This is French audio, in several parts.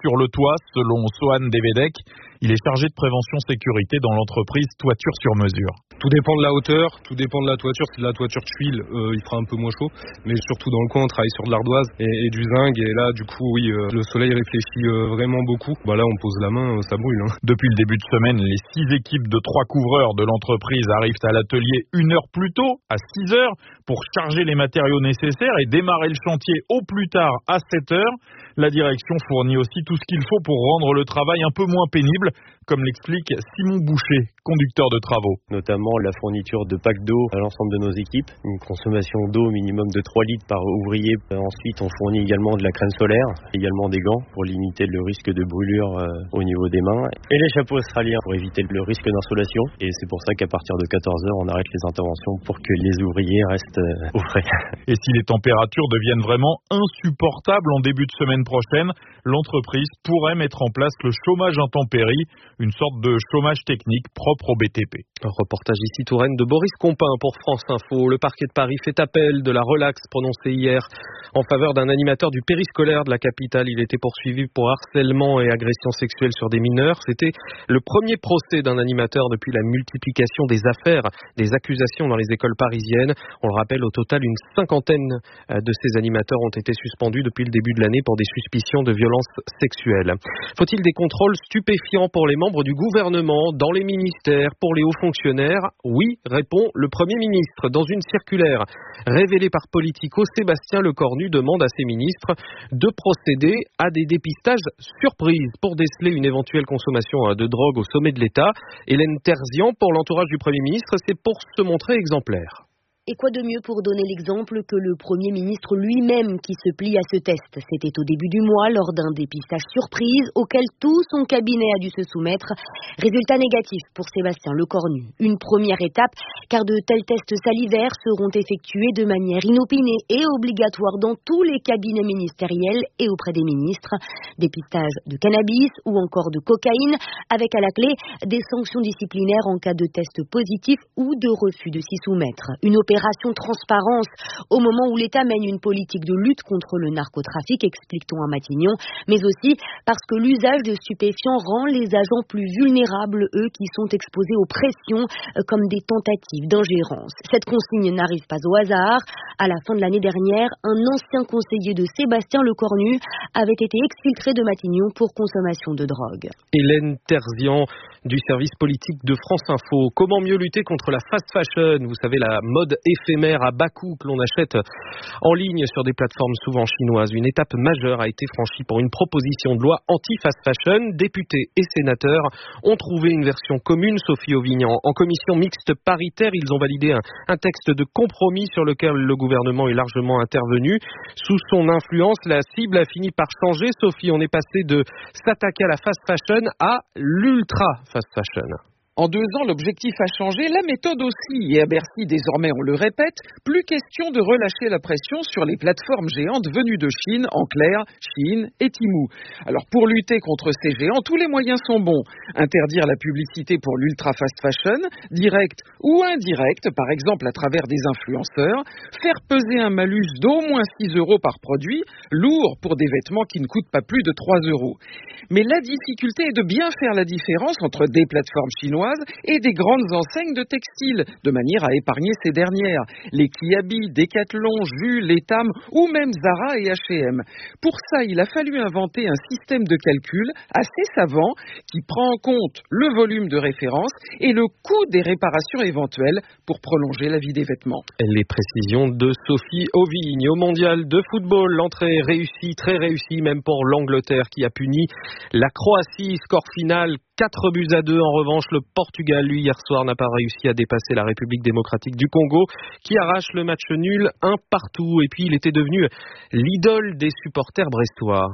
sur le toit, selon Sohan Devedek. Il est chargé de prévention sécurité dans l'entreprise Toiture sur mesure. Tout dépend de la hauteur, tout dépend de la toiture. Si de la toiture tuile, il fera un peu moins chaud. Mais surtout dans le coin, on travaille sur de l'ardoise et du zinc. Et là, du coup, oui, le soleil réfléchit vraiment beaucoup. Là, on pose la main, ça brûle. Depuis le début de semaine, les 6 équipes de 3 couvreurs de l'entreprise arrivent à l'atelier 1 heure plus tôt, à 6 heures, pour charger les matériaux nécessaires et démarrer le chantier au plus tard à 7 heures. La direction fournit aussi tout ce qu'il faut pour rendre le travail un peu moins pénible, comme l'explique Simon Boucher, conducteur de travaux. Notamment la fourniture de packs d'eau à l'ensemble de nos équipes, une consommation d'eau minimum de 3 litres par ouvrier. Ensuite, on fournit également de la crème solaire, également des gants pour limiter le risque de brûlure au niveau des mains, et les chapeaux australiens pour éviter le risque d'insolation. Et c'est pour ça qu'à partir de 14h, on arrête les interventions pour que les ouvriers restent au frais. Et si les températures deviennent vraiment insupportables en début de semaine prochaine, l'entreprise pourrait mettre en place le chômage intempérie, une sorte de chômage technique propre au BTP. Un reportage ici Touraine de Boris Compin pour France Info. Le parquet de Paris fait appel de la relaxe prononcée hier en faveur d'un animateur du périscolaire de la capitale. Il était poursuivi pour harcèlement et agression sexuelle sur des mineurs. C'était le premier procès d'un animateur depuis la multiplication des affaires, des accusations dans les écoles parisiennes. On le rappelle, au total, une 50aine de ces animateurs ont été suspendus depuis le début de l'année pour des suspicions de violences sexuelles. Faut-il des contrôles stupéfiants pour les membres du gouvernement, dans les ministères, pour les hauts fonctionnaires? Oui, répond le Premier ministre. Dans une circulaire révélée par Politico, Sébastien Lecornu demande à ses ministres de procéder à des dépistages surprises pour déceler une éventuelle consommation de drogue au sommet de l'État. Hélène Terzian, pour l'entourage du Premier ministre, c'est pour se montrer exemplaire. Et quoi de mieux pour donner l'exemple que le Premier ministre lui-même qui se plie à ce test. C'était au début du mois lors d'un dépistage surprise auquel tout son cabinet a dû se soumettre. Résultat négatif pour Sébastien Lecornu. Une première étape car de tels tests salivaires seront effectués de manière inopinée et obligatoire dans tous les cabinets ministériels et auprès des ministres. Dépistage de cannabis ou encore de cocaïne avec à la clé des sanctions disciplinaires en cas de test positif ou de refus de s'y soumettre. Une opération transparence au moment où l'État mène une politique de lutte contre le narcotrafic, explique-t-on à Matignon, mais aussi parce que l'usage de stupéfiants rend les agents plus vulnérables, eux qui sont exposés aux pressions comme des tentatives d'ingérence. Cette consigne n'arrive pas au hasard. À la fin de l'année dernière, un ancien conseiller de Sébastien Lecornu avait été exfiltré de Matignon pour consommation de drogue. Hélène Terzian du service politique de France Info. Comment mieux lutter contre la fast fashion? Vous savez, la mode éphémère à bas coût que l'on achète en ligne sur des plateformes souvent chinoises. Une étape majeure a été franchie pour une proposition de loi anti-fast fashion. Députés et sénateurs ont trouvé une version commune, Sophie Auvignan. En commission mixte paritaire, ils ont validé un texte de compromis sur lequel le gouvernement est largement intervenu. Sous son influence, la cible a fini par changer. Sophie, on est passé de s'attaquer à la fast fashion à l'ultra fast fashion. En 2 ans, l'objectif a changé, la méthode aussi. Et à Bercy, désormais, on le répète, plus question de relâcher la pression sur les plateformes géantes venues de Chine, en clair, Chine et Temu. Alors, pour lutter contre ces géants, tous les moyens sont bons. Interdire la publicité pour l'ultra fast fashion, directe ou indirecte, par exemple à travers des influenceurs, faire peser un malus d'au moins 6 € par produit, lourd pour des vêtements qui ne coûtent pas plus de 3 €. Mais la difficulté est de bien faire la différence entre des plateformes chinoises et des grandes enseignes de textiles, de manière à épargner ces dernières. Les Kiabi, Decathlon, Jules, Etam ou même Zara et H&M. Pour ça, il a fallu inventer un système de calcul assez savant qui prend en compte le volume de référence et le coût des réparations éventuelles pour prolonger la vie des vêtements. Les précisions de Sophie Auvigne. Au mondial de football, l'entrée réussie, très réussie même pour l'Angleterre qui a puni la Croatie. Score final 4-2. En revanche, le Portugal, lui, hier soir, n'a pas réussi à dépasser la République démocratique du Congo, qui arrache le match nul 1-1. Et puis, il était devenu l'idole des supporters brestois.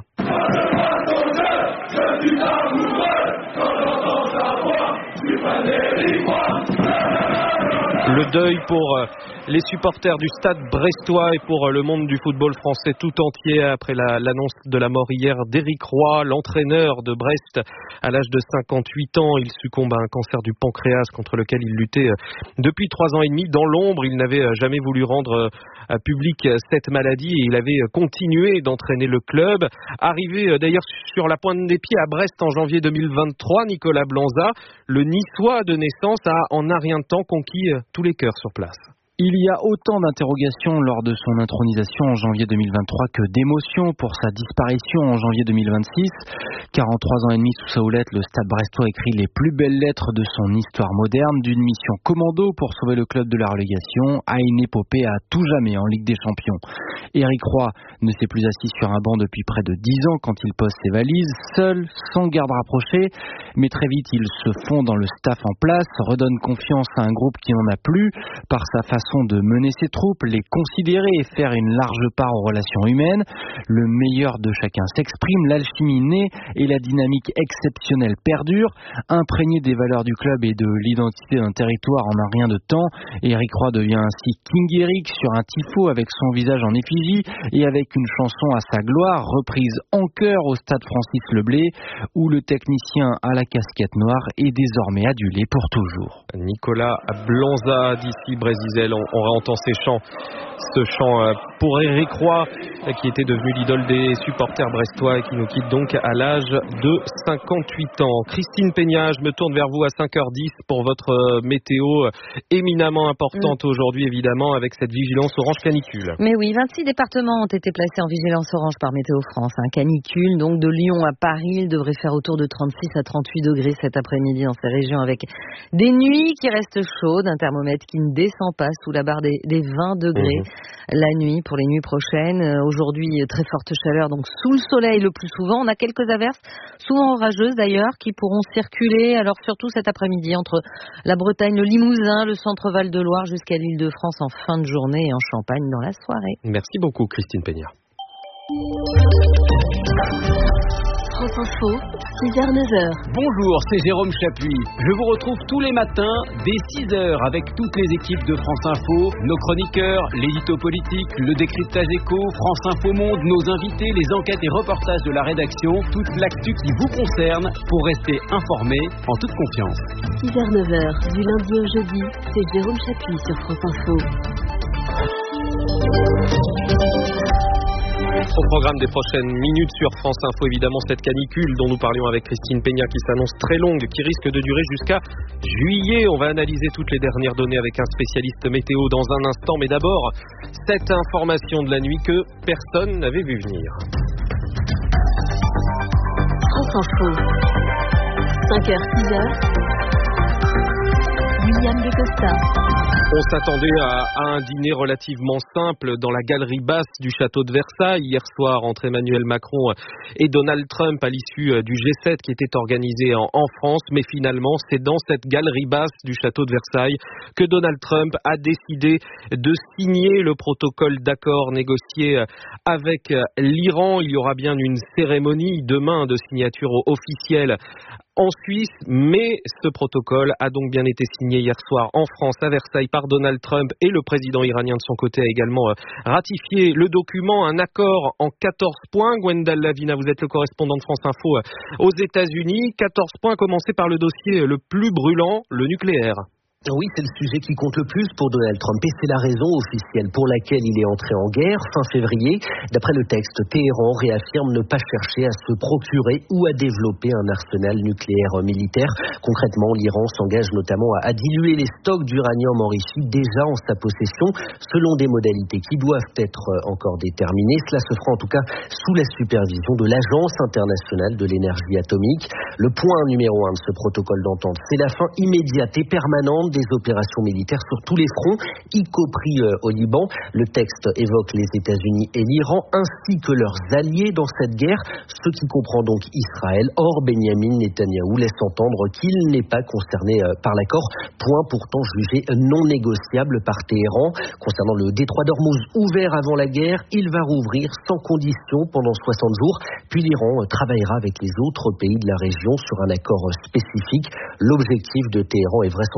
Je suis Le deuil pour les supporters du Stade brestois et pour le monde du football français tout entier après l'annonce de la mort hier d'Éric Roy, l'entraîneur de Brest. À l'âge de 58 ans, il succombe à un cancer du pancréas contre lequel il luttait depuis 3 ans et demi. Dans l'ombre, il n'avait jamais voulu rendre public cette maladie et il avait continué d'entraîner le club. Arrivé d'ailleurs sur la pointe des pieds à Brest en janvier 2023, Nicolas Blanza, le Niçois de naissance, a en un rien de temps conquis tous les cœurs sur place. Il y a autant d'interrogations lors de son intronisation en janvier 2023 que d'émotions pour sa disparition en janvier 2026. 43 ans et demi sous sa houlette, le Stade brestois écrit les plus belles lettres de son histoire moderne, d'une mission commando pour sauver le club de la relégation à une épopée à tout jamais en Ligue des Champions. Éric Roy ne s'est plus assis sur un banc depuis près de 10 ans quand il pose ses valises, seul, sans garde rapprochée, mais très vite il se fond dans le staff en place, redonne confiance à un groupe qui n'en a plus par sa façon de mener ses troupes, les considérer et faire une large part aux relations humaines. Le meilleur de chacun s'exprime, l'alchimie naît et la dynamique exceptionnelle perdure. Imprégné des valeurs du club et de l'identité d'un territoire en un rien de temps, Éric Roy devient ainsi King Eric sur un tifo avec son visage en effigie et avec une chanson à sa gloire reprise en chœur au stade Francis Leblay où le technicien à la casquette noire est désormais adulé pour toujours. Nicolas Blanza d'ici Brésisel, on réentend ce chant pour Éric Roy qui était devenu l'idole des supporters brestois et qui nous quitte donc à l'âge de 58 ans. Christine Peña, je me tourne vers vous à 5h10 pour votre météo éminemment importante aujourd'hui évidemment avec cette vigilance orange canicule. Mais oui, 26 départements ont été placés en vigilance orange par Météo France. Canicule, donc de Lyon à Paris, il devrait faire autour de 36 à 38 degrés cet après-midi dans ces régions avec des nuits qui restent chaudes, un thermomètre qui ne descend pas sous la barre des 20 degrés la nuit pour les nuits prochaines. Aujourd'hui, très forte chaleur, donc sous le soleil le plus souvent. On a quelques averses, souvent orageuses d'ailleurs, qui pourront circuler, alors surtout cet après-midi, entre la Bretagne, le Limousin, le centre Val-de-Loire jusqu'à l'Île-de-France en fin de journée et en Champagne dans la soirée. Merci beaucoup Christine Peña. France Info, 6h-9h. Bonjour, c'est Jérôme Chapuis. Je vous retrouve tous les matins dès 6h avec toutes les équipes de France Info, nos chroniqueurs, l'édito politique, le décryptage éco, France Info Monde, nos invités, les enquêtes et reportages de la rédaction, toute l'actu qui vous concerne pour rester informé en toute confiance. 6h-9h, du lundi au jeudi, c'est Jérôme Chapuis sur France Info. Au programme des prochaines minutes sur France Info, évidemment, cette canicule dont nous parlions avec Christine Peña qui s'annonce très longue, qui risque de durer jusqu'à juillet. On va analyser toutes les dernières données avec un spécialiste météo dans un instant. Mais d'abord, cette information de la nuit que personne n'avait vu venir. France Info, 5h, 6h, William de Costa. On s'attendait à un dîner relativement simple dans la galerie basse du château de Versailles hier soir entre Emmanuel Macron et Donald Trump à l'issue du G7 qui était organisé en France. Mais finalement, c'est dans cette galerie basse du château de Versailles que Donald Trump a décidé de signer le protocole d'accord négocié avec l'Iran. Il y aura bien une cérémonie demain de signature officielle en Suisse, mais ce protocole a donc bien été signé hier soir en France à Versailles par Donald Trump et le président iranien de son côté a également ratifié le document, un accord en 14 points. Gwendal Lavina, vous êtes le correspondant de France Info aux États-Unis. 14 points, commencez par le dossier le plus brûlant, le nucléaire. Oui, c'est le sujet qui compte le plus pour Donald Trump et c'est la raison officielle pour laquelle il est entré en guerre fin février. D'après le texte, Téhéran réaffirme ne pas chercher à se procurer ou à développer un arsenal nucléaire militaire. Concrètement, l'Iran s'engage notamment à diluer les stocks d'uranium enrichi déjà en sa possession selon des modalités qui doivent être encore déterminées. Cela se fera en tout cas sous la supervision de l'Agence internationale de l'énergie atomique. Le point numéro 1 de ce protocole d'entente, c'est la fin immédiate et permanente des opérations militaires sur tous les fronts, y compris au Liban. Le texte évoque les États-Unis et l'Iran, ainsi que leurs alliés dans cette guerre, ce qui comprend donc Israël. Or, Benyamin Netanyahou laisse entendre qu'il n'est pas concerné par l'accord, point pourtant jugé non négociable par Téhéran. Concernant le détroit d'Ormuz ouvert avant la guerre, il va rouvrir sans condition pendant 60 jours, puis l'Iran travaillera avec les autres pays de la région sur un accord spécifique. L'objectif de Téhéran est vraisemblablement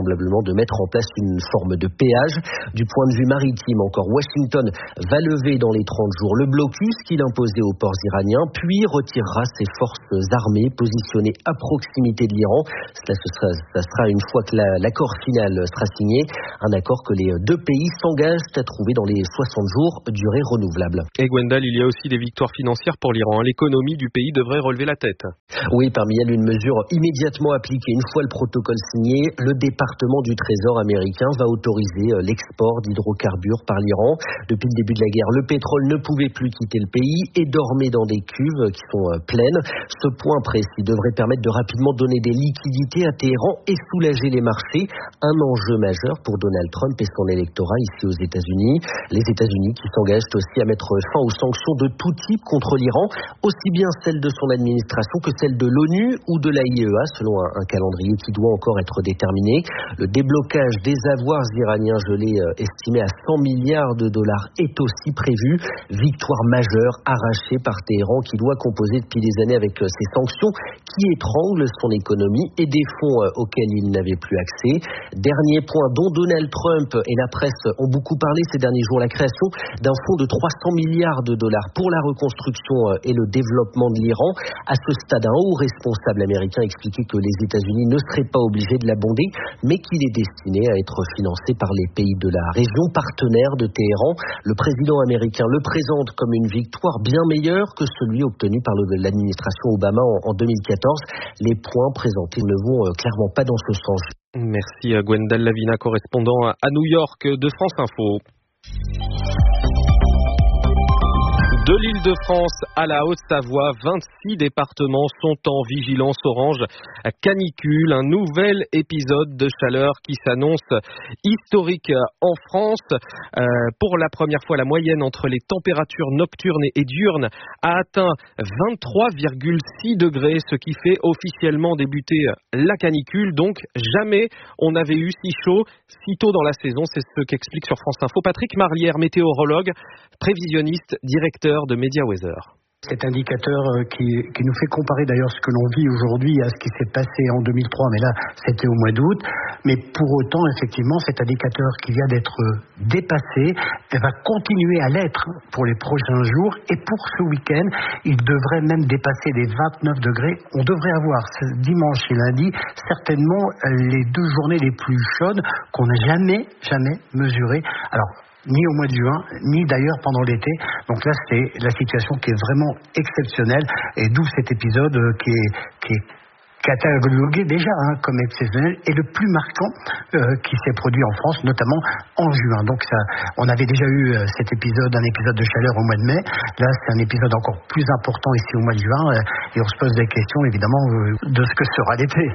de mettre en place une forme de péage. Du point de vue maritime, encore, Washington va lever dans les 30 jours le blocus qu'il imposait aux ports iraniens, puis retirera ses forces armées positionnées à proximité de l'Iran. Ça sera une fois que l'accord final sera signé, un accord que les deux pays s'engagent à trouver dans les 60 jours, durée renouvelable. Et Gwendal, il y a aussi des victoires financières pour l'Iran. L'économie du pays devrait relever la tête. Oui, parmi elles, une mesure immédiatement appliquée. Une fois le protocole signé, le département du Trésor américain va autoriser l'export d'hydrocarbures par l'Iran. Depuis le début de la guerre, le pétrole ne pouvait plus quitter le pays et dormait dans des cuves qui sont pleines. Ce point précis devrait permettre de rapidement donner des liquidités à Téhéran et soulager les marchés. Un enjeu majeur pour Donald Trump et son électorat ici aux États-Unis. Les États-Unis qui s'engagent aussi à mettre fin aux sanctions de tout type contre l'Iran, aussi bien celles de son administration que celles de l'ONU ou de la IEA, selon un calendrier qui doit encore être déterminé. Le déblocage des avoirs iraniens gelés estimé à 100 milliards de dollars est aussi prévu. Victoire majeure arrachée par Téhéran qui doit composer depuis des années avec ces sanctions qui étranglent son économie et des fonds auxquels il n'avait plus accès. Dernier point dont Donald Trump et la presse ont beaucoup parlé ces derniers jours, la création d'un fonds de 300 milliards de dollars pour la reconstruction et le développement de l'Iran. À ce stade, un haut responsable américain expliquait que les États-Unis ne seraient pas obligés de l'abonder, mais qu'il est destiné à être financé par les pays de la région partenaires de Téhéran. Le président américain le présente comme une victoire bien meilleure que celui obtenu par l'administration Obama en 2014. Les points présentés ne vont clairement pas dans ce sens. Merci à Gwendal Lavina, correspondant à New York de France Info. De l'Île-de-France à la Haute-Savoie, 26 départements sont en vigilance orange canicule. Un nouvel épisode de chaleur qui s'annonce historique en France. Pour la première fois, la moyenne entre les températures nocturnes et diurnes a atteint 23,6 degrés, ce qui fait officiellement débuter la canicule. Donc, jamais on n'avait eu si chaud si tôt dans la saison. C'est ce qu'explique sur France Info Patrick Marlière, météorologue, prévisionniste, directeur de Media Weather. Cet indicateur qui nous fait comparer d'ailleurs ce que l'on vit aujourd'hui à ce qui s'est passé en 2003, mais là c'était au mois d'août. Mais pour autant, effectivement, cet indicateur qui vient d'être dépassé, va continuer à l'être pour les prochains jours. Et pour ce week-end, il devrait même dépasser les 29 degrés. On devrait avoir ce dimanche et lundi certainement les deux journées les plus chaudes qu'on n'a jamais mesurées. Alors, ni au mois de juin, ni d'ailleurs pendant l'été. Donc là, c'est la situation qui est vraiment exceptionnelle, et d'où cet épisode qui est catalogué déjà comme exceptionnel et le plus marquant qui s'est produit en France, notamment en juin. Donc ça, on avait déjà eu un épisode de chaleur au mois de mai. Là, c'est un épisode encore plus important ici au mois de juin, et on se pose des questions évidemment de ce que sera l'été.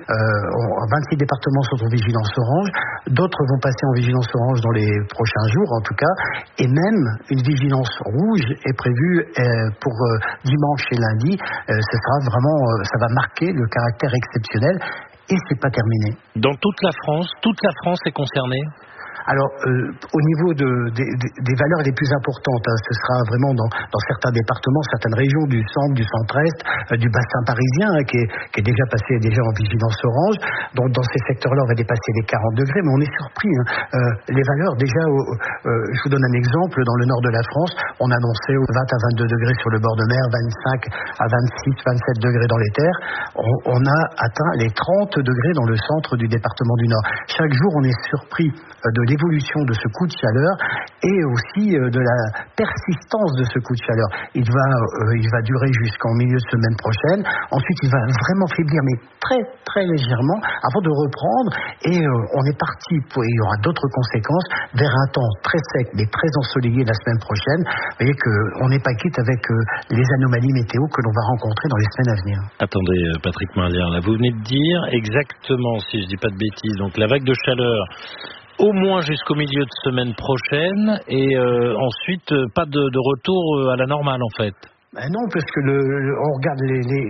26 départements sont en vigilance orange, d'autres vont passer en vigilance orange dans les prochains jours en tout cas, et même une vigilance rouge est prévue pour dimanche et lundi. Ce sera vraiment, ça va marquer le caractère exceptionnel, et c'est pas terminé. Dans toute la France est concernée? Alors, au niveau des valeurs les plus importantes, ce sera vraiment dans certains départements, certaines régions du centre, du centre-est, du bassin parisien, qui est déjà passé en vigilance orange. Donc, dans ces secteurs-là, on va dépasser les 40 degrés, mais on est surpris. Les valeurs, déjà, je vous donne un exemple, dans le nord de la France, on annonçait 20 à 22 degrés sur le bord de mer, 25 à 26, 27 degrés dans les terres. On a atteint les 30 degrés dans le centre du département du Nord. Chaque jour, on est surpris de l'évolution de ce coup de chaleur et aussi de la persistance de ce coup de chaleur. Il va durer jusqu'en milieu de semaine prochaine. Ensuite, il va vraiment faiblir, mais très très légèrement, avant de reprendre. Et on est parti, il y aura d'autres conséquences, vers un temps très sec mais très ensoleillé la semaine prochaine. Vous voyez qu'on n'est pas quitte avec les anomalies météo que l'on va rencontrer dans les semaines à venir. Attendez, Patrick Marlière, là, vous venez de dire exactement, si je dis pas de bêtises, donc la vague de chaleur au moins jusqu'au milieu de semaine prochaine, et ensuite pas de retour à la normale en fait. Non, parce que on regarde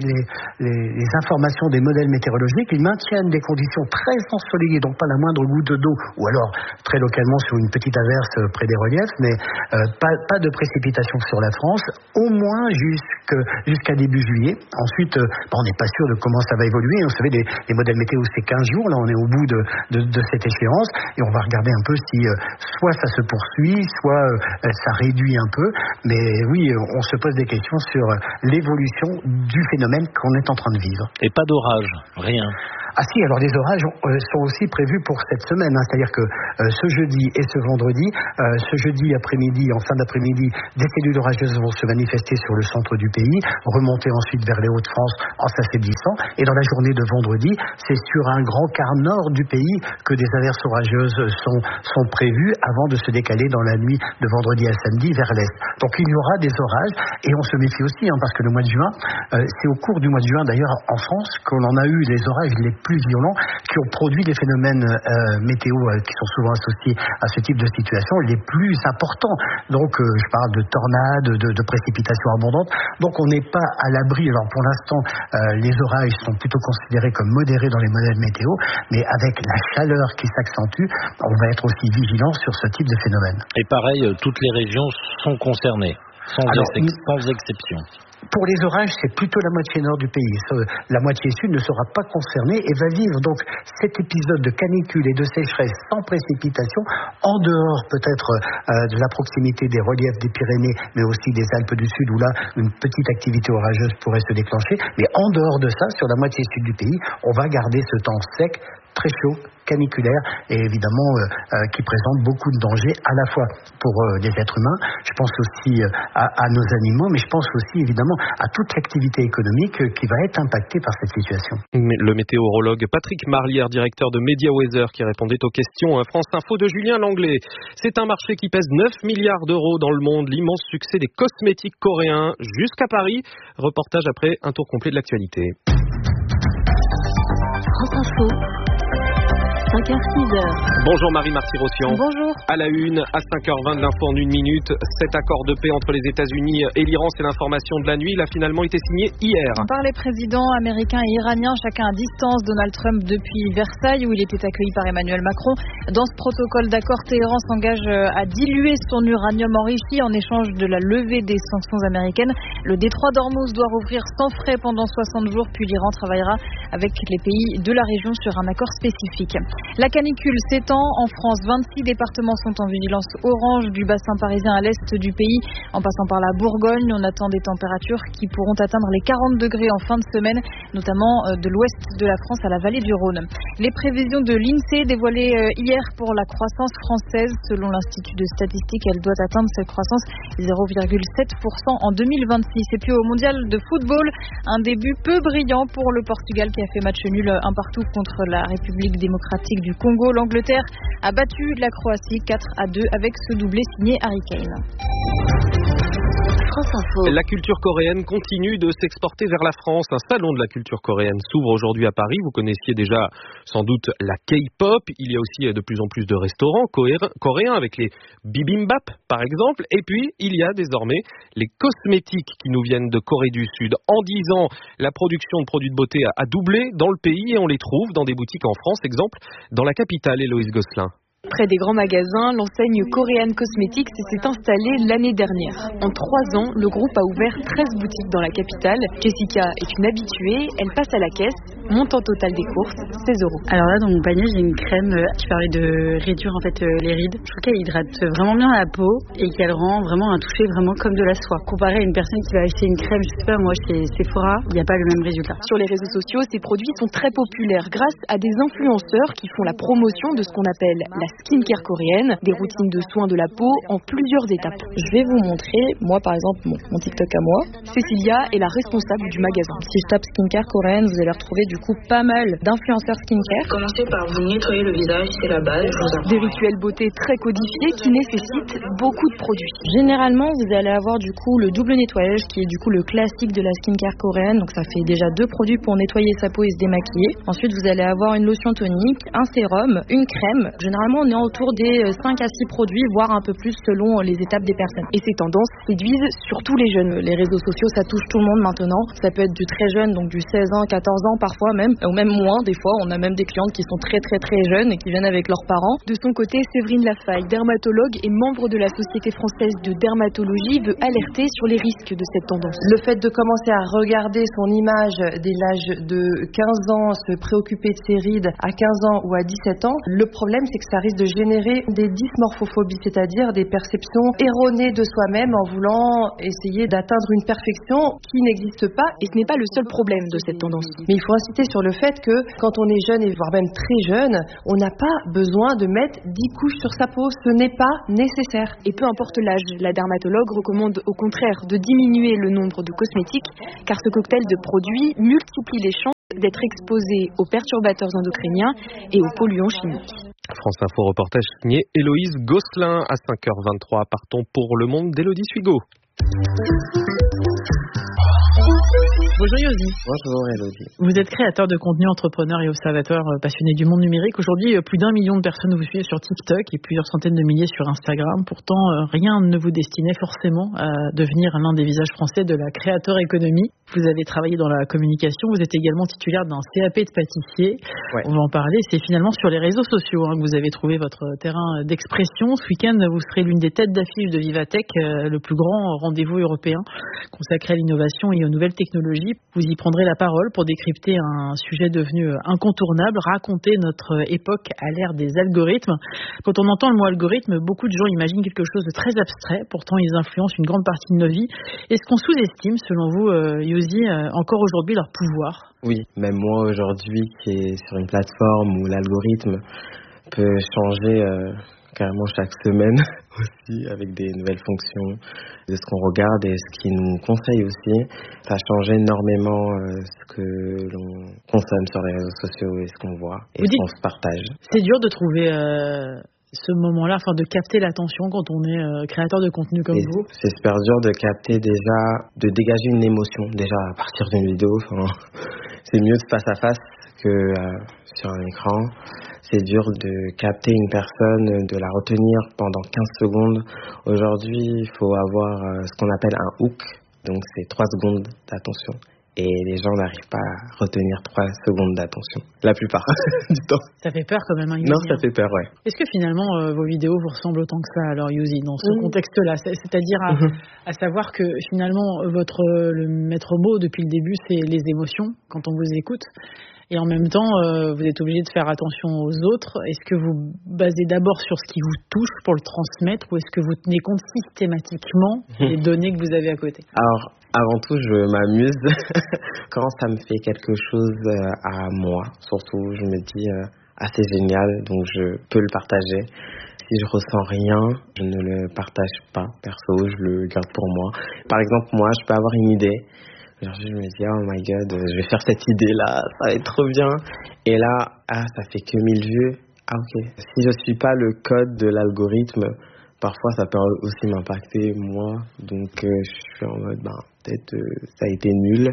les informations des modèles météorologiques, ils maintiennent des conditions très ensoleillées, donc pas la moindre goutte d'eau, ou alors très localement sur une petite averse près des reliefs, mais pas de précipitations sur la France, au moins jusqu'à début juillet. Ensuite, on n'est pas sûr de comment ça va évoluer. Vous savez, les modèles météo, c'est 15 jours, là on est au bout de cette échéance, et on va regarder un peu si soit ça se poursuit, soit ça réduit un peu, mais oui, on se pose des questions sur l'évolution du phénomène qu'on est en train de vivre. Et pas d'orage, rien. Ah si, alors les orages sont aussi prévus pour cette semaine, c'est-à-dire que ce jeudi et ce vendredi, ce jeudi après-midi, en fin d'après-midi, des cellules orageuses vont se manifester sur le centre du pays, remonter ensuite vers les Hauts-de-France en s'affaiblissant, et dans la journée de vendredi, c'est sur un grand quart nord du pays que des averses orageuses sont prévues avant de se décaler dans la nuit de vendredi à samedi vers l'est. Donc il y aura des orages, et on se méfie aussi, parce que le mois de juin, c'est au cours du mois de juin d'ailleurs en France qu'on en a eu les orages les plus violents qui ont produit des phénomènes météo qui sont souvent associés à ce type de situation les plus importants. Donc je parle de tornades, de précipitations abondantes. Donc on n'est pas à l'abri. Alors pour l'instant, les orages sont plutôt considérés comme modérés dans les modèles météo, mais avec la chaleur qui s'accentue, on va être aussi vigilant sur ce type de phénomène. Et pareil, toutes les régions sont concernées, sans exception. Pour les orages, c'est plutôt la moitié nord du pays. La moitié sud ne sera pas concernée et va vivre donc cet épisode de canicule et de sécheresse sans précipitation, en dehors peut-être de la proximité des reliefs des Pyrénées, mais aussi des Alpes du Sud, où là, une petite activité orageuse pourrait se déclencher. Mais en dehors de ça, sur la moitié sud du pays, on va garder ce temps sec, très chaud, caniculaire, et évidemment qui présente beaucoup de dangers à la fois pour les êtres humains, je pense aussi à nos animaux, mais je pense aussi évidemment à toute l'activité économique qui va être impactée par cette situation. Le météorologue Patrick Marlière, directeur de Media Weather, qui répondait aux questions à France Info de Julien Langlais. C'est un marché qui pèse 9 milliards d'euros dans le monde, l'immense succès des cosmétiques coréens jusqu'à Paris. Reportage après un tour complet de l'actualité. France Info. 5h-6h. Bonjour Marie Marty-Rossian. Bonjour. À la une, à 5h20 de l'info en une minute, cet accord de paix entre les États-Unis et l'Iran, c'est l'information de la nuit, il a finalement été signé hier. Par les présidents américains et iraniens, chacun à distance, Donald Trump depuis Versailles où il était accueilli par Emmanuel Macron. Dans ce protocole d'accord, Téhéran s'engage à diluer son uranium enrichi en échange de la levée des sanctions américaines. Le détroit d'Ormuz doit rouvrir sans frais pendant 60 jours, puis l'Iran travaillera avec les pays de la région sur un accord spécifique. La canicule s'étend en France. 26 départements sont en vigilance orange du bassin parisien à l'est du pays. En passant par la Bourgogne, on attend des températures qui pourront atteindre les 40 degrés en fin de semaine, notamment de l'ouest de la France à la vallée du Rhône. Les prévisions de l'INSEE dévoilées hier pour la croissance française. Selon l'Institut de statistique, elle doit atteindre cette croissance 0,7% en 2026. Et puis au mondial de football, un début peu brillant pour le Portugal qui a fait match nul un partout contre la République démocratique du Congo. L'Angleterre a battu la Croatie 4-2 avec ce doublé signé Harry Kane. La culture coréenne continue de s'exporter vers la France. Un salon de la culture coréenne s'ouvre aujourd'hui à Paris. Vous connaissiez déjà sans doute la K-pop. Il y a aussi de plus en plus de restaurants coréens avec les bibimbap par exemple. Et puis il y a désormais les cosmétiques qui nous viennent de Corée du Sud. En 10 ans, la production de produits de beauté a doublé dans le pays et on les trouve dans des boutiques en France. Exemple, dans la capitale, Héloïse Gosselin. Près des grands magasins, l'enseigne Korean Cosmetics s'est installée l'année dernière. En 3 ans, le groupe a ouvert 13 boutiques dans la capitale. Jessica est une habituée, elle passe à la caisse, montant total des courses, 16 €. Alors là, dans mon panier, j'ai une crème qui permet de réduire les rides. Je trouve qu'elle hydrate vraiment bien la peau et qu'elle rend vraiment un toucher vraiment comme de la soie. Comparé à une personne qui va acheter une crème, je sais pas, moi chez Sephora, il n'y a pas le même résultat. Sur les réseaux sociaux, ces produits sont très populaires grâce à des influenceurs qui font la promotion de ce qu'on appelle la skincare coréenne, des routines de soins de la peau en plusieurs étapes. Je vais vous montrer, moi par exemple, mon TikTok à moi. Cécilia est la responsable du magasin. Si je tape skincare coréenne, vous allez retrouver du coup pas mal d'influenceurs skincare. Commencez par vous nettoyer le visage, c'est la base. Des rituels beauté très codifiés qui nécessitent beaucoup de produits. Généralement, vous allez avoir du coup le double nettoyage qui est du coup le classique de la skincare coréenne. Donc ça fait déjà 2 produits pour nettoyer sa peau et se démaquiller. Ensuite, vous allez avoir une lotion tonique, un sérum, une crème. Généralement, on est autour des 5 à 6 produits, voire un peu plus selon les étapes des personnes. Et ces tendances séduisent surtout les jeunes. Les réseaux sociaux, ça touche tout le monde maintenant. Ça peut être du très jeune, donc du 16 ans, 14 ans parfois même, ou même moins des fois. On a même des clientes qui sont très très très jeunes et qui viennent avec leurs parents. De son côté, Séverine Lafaille, dermatologue et membre de la Société française de dermatologie, veut alerter sur les risques de cette tendance. Le fait de commencer à regarder son image dès l'âge de 15 ans, se préoccuper de ses rides à 15 ans ou à 17 ans, le problème c'est que ça risque de générer des dysmorphophobies, c'est-à-dire des perceptions erronées de soi-même en voulant essayer d'atteindre une perfection qui n'existe pas. Et ce n'est pas le seul problème de cette tendance. Mais il faut insister sur le fait que quand on est jeune et voire même très jeune, on n'a pas besoin de mettre 10 couches sur sa peau, ce n'est pas nécessaire. Et peu importe l'âge, la dermatologue recommande au contraire de diminuer le nombre de cosmétiques car ce cocktail de produits multiplie les chances d'être exposé aux perturbateurs endocriniens et aux polluants chimiques. France Info reportage signé Héloïse Gosselin à 5h23. Partons pour le monde d'Élodie Suigo. Bonjour Yosi. Bonjour Elodie. Vous êtes créateur de contenu, entrepreneur et observateur passionné du monde numérique. Aujourd'hui, plus d'1 million de personnes vous suivent sur TikTok et plusieurs centaines de milliers sur Instagram. Pourtant, rien ne vous destinait forcément à devenir l'un des visages français de la créateur économie. Vous avez travaillé dans la communication, vous êtes également titulaire d'un CAP de pâtissier. Ouais. On va en parler. C'est finalement sur les réseaux sociaux que vous avez trouvé votre terrain d'expression. Ce week-end, vous serez l'une des têtes d'affiche de Vivatech, le plus grand rendez-vous européen consacré à l'innovation et aux nouvelles technologies. Vous y prendrez la parole pour décrypter un sujet devenu incontournable, raconter notre époque à l'ère des algorithmes. Quand on entend le mot algorithme, beaucoup de gens imaginent quelque chose de très abstrait. Pourtant, ils influencent une grande partie de nos vies. Est-ce qu'on sous-estime, selon vous, Yosi, encore aujourd'hui leur pouvoir ? Oui, même moi aujourd'hui qui est sur une plateforme où l'algorithme peut changer carrément chaque semaine aussi avec des nouvelles fonctions de ce qu'on regarde et ce qui nous conseille aussi. Ça change énormément ce que l'on consomme sur les réseaux sociaux et ce qu'on voit et ce qu'on se partage. C'est dur de trouver ce moment-là, enfin de capter l'attention quand on est créateur de contenu comme vous. C'est super dur de capter déjà, de dégager une émotion déjà à partir d'une vidéo. C'est mieux de face à face que sur un écran. C'est dur de capter une personne, de la retenir pendant 15 secondes. Aujourd'hui, il faut avoir ce qu'on appelle un hook. Donc, c'est 3 secondes d'attention. Et les gens n'arrivent pas à retenir 3 secondes d'attention. La plupart du temps. Ça fait peur quand même, hein, Yosi. Non, ça fait peur, ouais. Est-ce que finalement, vos vidéos vous ressemblent autant que ça, alors, Yosi, dans ce contexte-là ? C'est-à-dire à savoir que finalement, le maître mot depuis le début, c'est les émotions quand on vous écoute. Et en même temps, vous êtes obligé de faire attention aux autres. Est-ce que vous basez d'abord sur ce qui vous touche pour le transmettre ou est-ce que vous tenez compte systématiquement des données que vous avez à côté ? Alors, avant tout, je m'amuse quand ça me fait quelque chose à moi. Surtout, je me dis, c'est génial, donc je peux le partager. Si je ressens rien, je ne le partage pas. Perso, je le garde pour moi. Par exemple, moi, je peux avoir une idée. Aujourd'hui, je me dis, oh my god, je vais faire cette idée-là, ça va être trop bien. Et là, ça fait que 1000 vues. Ok. Si je suis pas le code de l'algorithme, parfois ça peut aussi m'impacter moi. Donc, je suis en mode, peut-être ça a été nul.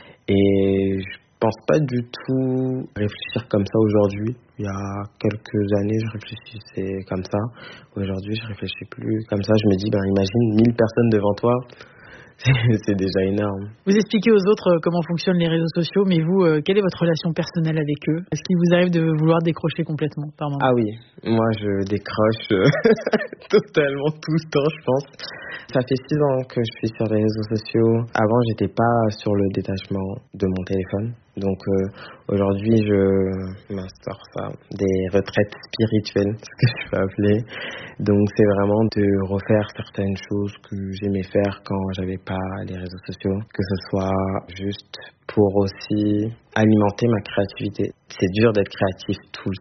Et je pense pas du tout réfléchir comme ça aujourd'hui. Il y a quelques années, je réfléchissais comme ça. Aujourd'hui, je réfléchis plus comme ça. Je me dis, imagine 1000 personnes devant toi. C'est déjà énorme. Vous expliquez aux autres comment fonctionnent les réseaux sociaux, mais vous, quelle est votre relation personnelle avec eux ? Est-ce qu'il vous arrive de vouloir décrocher complètement par moment ? Ah oui, moi je décroche totalement tout le temps, je pense. Ça fait 6 ans que je suis sur les réseaux sociaux. Avant, j'étais pas sur le détachement de mon téléphone. Donc aujourd'hui, je m'instaure des retraites spirituelles, ce que je peux appeler. Donc c'est vraiment de refaire certaines choses que j'aimais faire quand j'avais pas les réseaux sociaux, que ce soit juste pour aussi alimenter ma créativité. C'est dur d'être créatif tout le temps.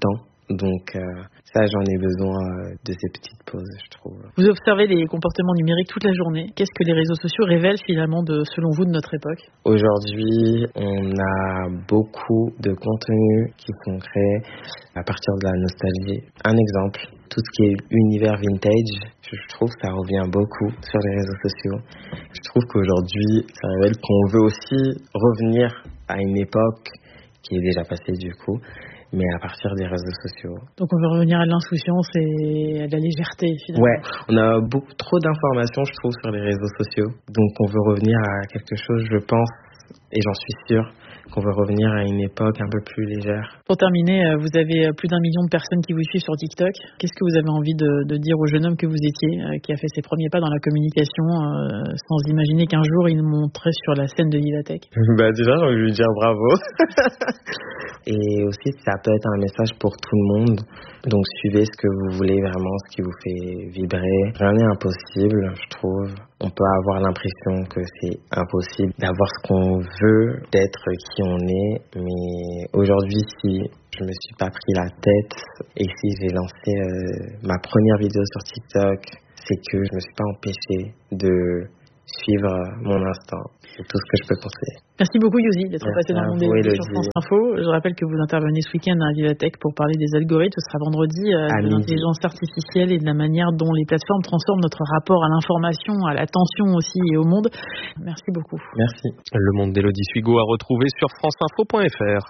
Donc ça, j'en ai besoin de ces petites pauses, je trouve. Vous observez les comportements numériques toute la journée. Qu'est-ce que les réseaux sociaux révèlent finalement, selon vous, de notre époque ? Aujourd'hui, on a beaucoup de contenus qui sont créés à partir de la nostalgie. Un exemple, tout ce qui est univers vintage, je trouve que ça revient beaucoup sur les réseaux sociaux. Je trouve qu'aujourd'hui, ça révèle qu'on veut aussi revenir à une époque qui est déjà passée du coup, mais à partir des réseaux sociaux. Donc on veut revenir à l'insouciance et à la légèreté finalement. Ouais, on a beaucoup trop d'informations, je trouve, sur les réseaux sociaux. Donc on veut revenir à quelque chose, je pense, et j'en suis sûr, qu'on veut revenir à une époque un peu plus légère. Pour terminer, vous avez plus d'1 million de personnes qui vous suivent sur TikTok. Qu'est-ce que vous avez envie de dire au jeune homme que vous étiez, qui a fait ses premiers pas dans la communication, sans imaginer qu'un jour il monterait sur la scène de Vivatech ? Déjà, j'ai envie de lui dire bravo. Et aussi, ça peut être un message pour tout le monde. Donc suivez ce que vous voulez vraiment, ce qui vous fait vibrer. Rien n'est impossible, je trouve. On peut avoir l'impression que c'est impossible d'avoir ce qu'on veut, d'être qui on est. Mais aujourd'hui, si je me suis pas pris la tête et si j'ai lancé ma première vidéo sur TikTok, c'est que je me suis pas empêché de suivre mon instinct. C'est tout ce que je peux penser. Merci beaucoup Yousy d'être passé dans mon débat sur France Info. Je rappelle que vous intervenez ce week-end à Vivatech pour parler des algorithmes. Ce sera vendredi, de l'intelligence artificielle et de la manière dont les plateformes transforment notre rapport à l'information, à l'attention aussi et au monde. Merci beaucoup. Merci. Le monde d'Élodie Suigo à retrouver sur franceinfo.fr.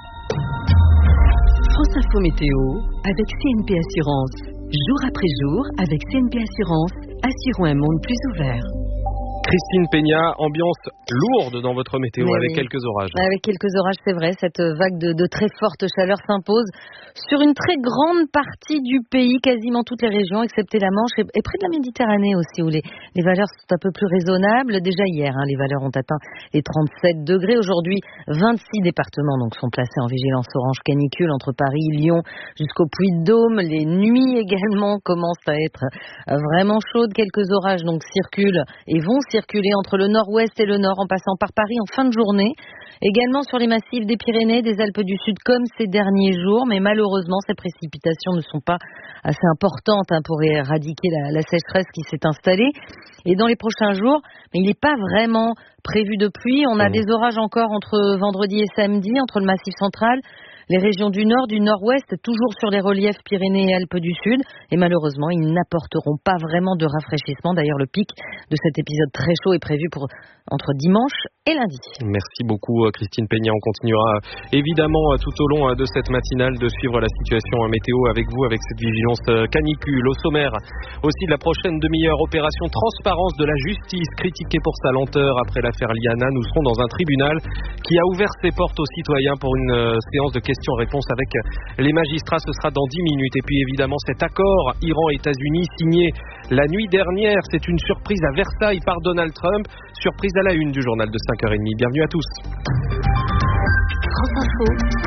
France Info Météo avec CNP Assurance. Jour après jour, avec CNP Assurance, assurons un monde plus ouvert. Christine Peña, ambiance lourde dans votre météo avec quelques orages. Avec quelques orages, c'est vrai. Cette vague de très forte chaleur s'impose sur une très grande partie du pays, quasiment toutes les régions, excepté la Manche et près de la Méditerranée aussi, où les valeurs sont un peu plus raisonnables. Déjà hier, les valeurs ont atteint les 37 degrés. Aujourd'hui, 26 départements donc sont placés en vigilance orange canicule entre Paris, Lyon jusqu'au Puy-de-Dôme. Les nuits également commencent à être vraiment chaudes. Quelques orages donc circulent et vont circuler entre le nord-ouest et le nord en passant par Paris en fin de journée. Également sur les massifs des Pyrénées, des Alpes du Sud comme ces derniers jours. Mais malheureusement, ces précipitations ne sont pas assez importantes pour éradiquer la sécheresse qui s'est installée. Et dans les prochains jours, mais il n'est pas vraiment prévu de pluie. On a des orages encore entre vendredi et samedi, entre le Massif central, les régions du nord, du nord-ouest, toujours sur les reliefs Pyrénées et Alpes du Sud. Et malheureusement, ils n'apporteront pas vraiment de rafraîchissement. D'ailleurs, le pic de cet épisode très chaud est prévu entre dimanche et lundi. Merci beaucoup Christine Peña. On continuera évidemment tout au long de cette matinale de suivre la situation météo avec vous, avec cette vigilance canicule. Au sommaire aussi de la prochaine demi-heure, opération transparence de la justice, critiquée pour sa lenteur après l'affaire Liana. Nous serons dans un tribunal qui a ouvert ses portes aux citoyens pour une séance de questions-réponses avec les magistrats. Ce sera dans 10 minutes. Et puis évidemment cet accord Iran-États-Unis signé la nuit dernière. C'est une surprise à Versailles par Donald Trump. Surprise à la une du journal de 5h30. Bienvenue à tous. France Info.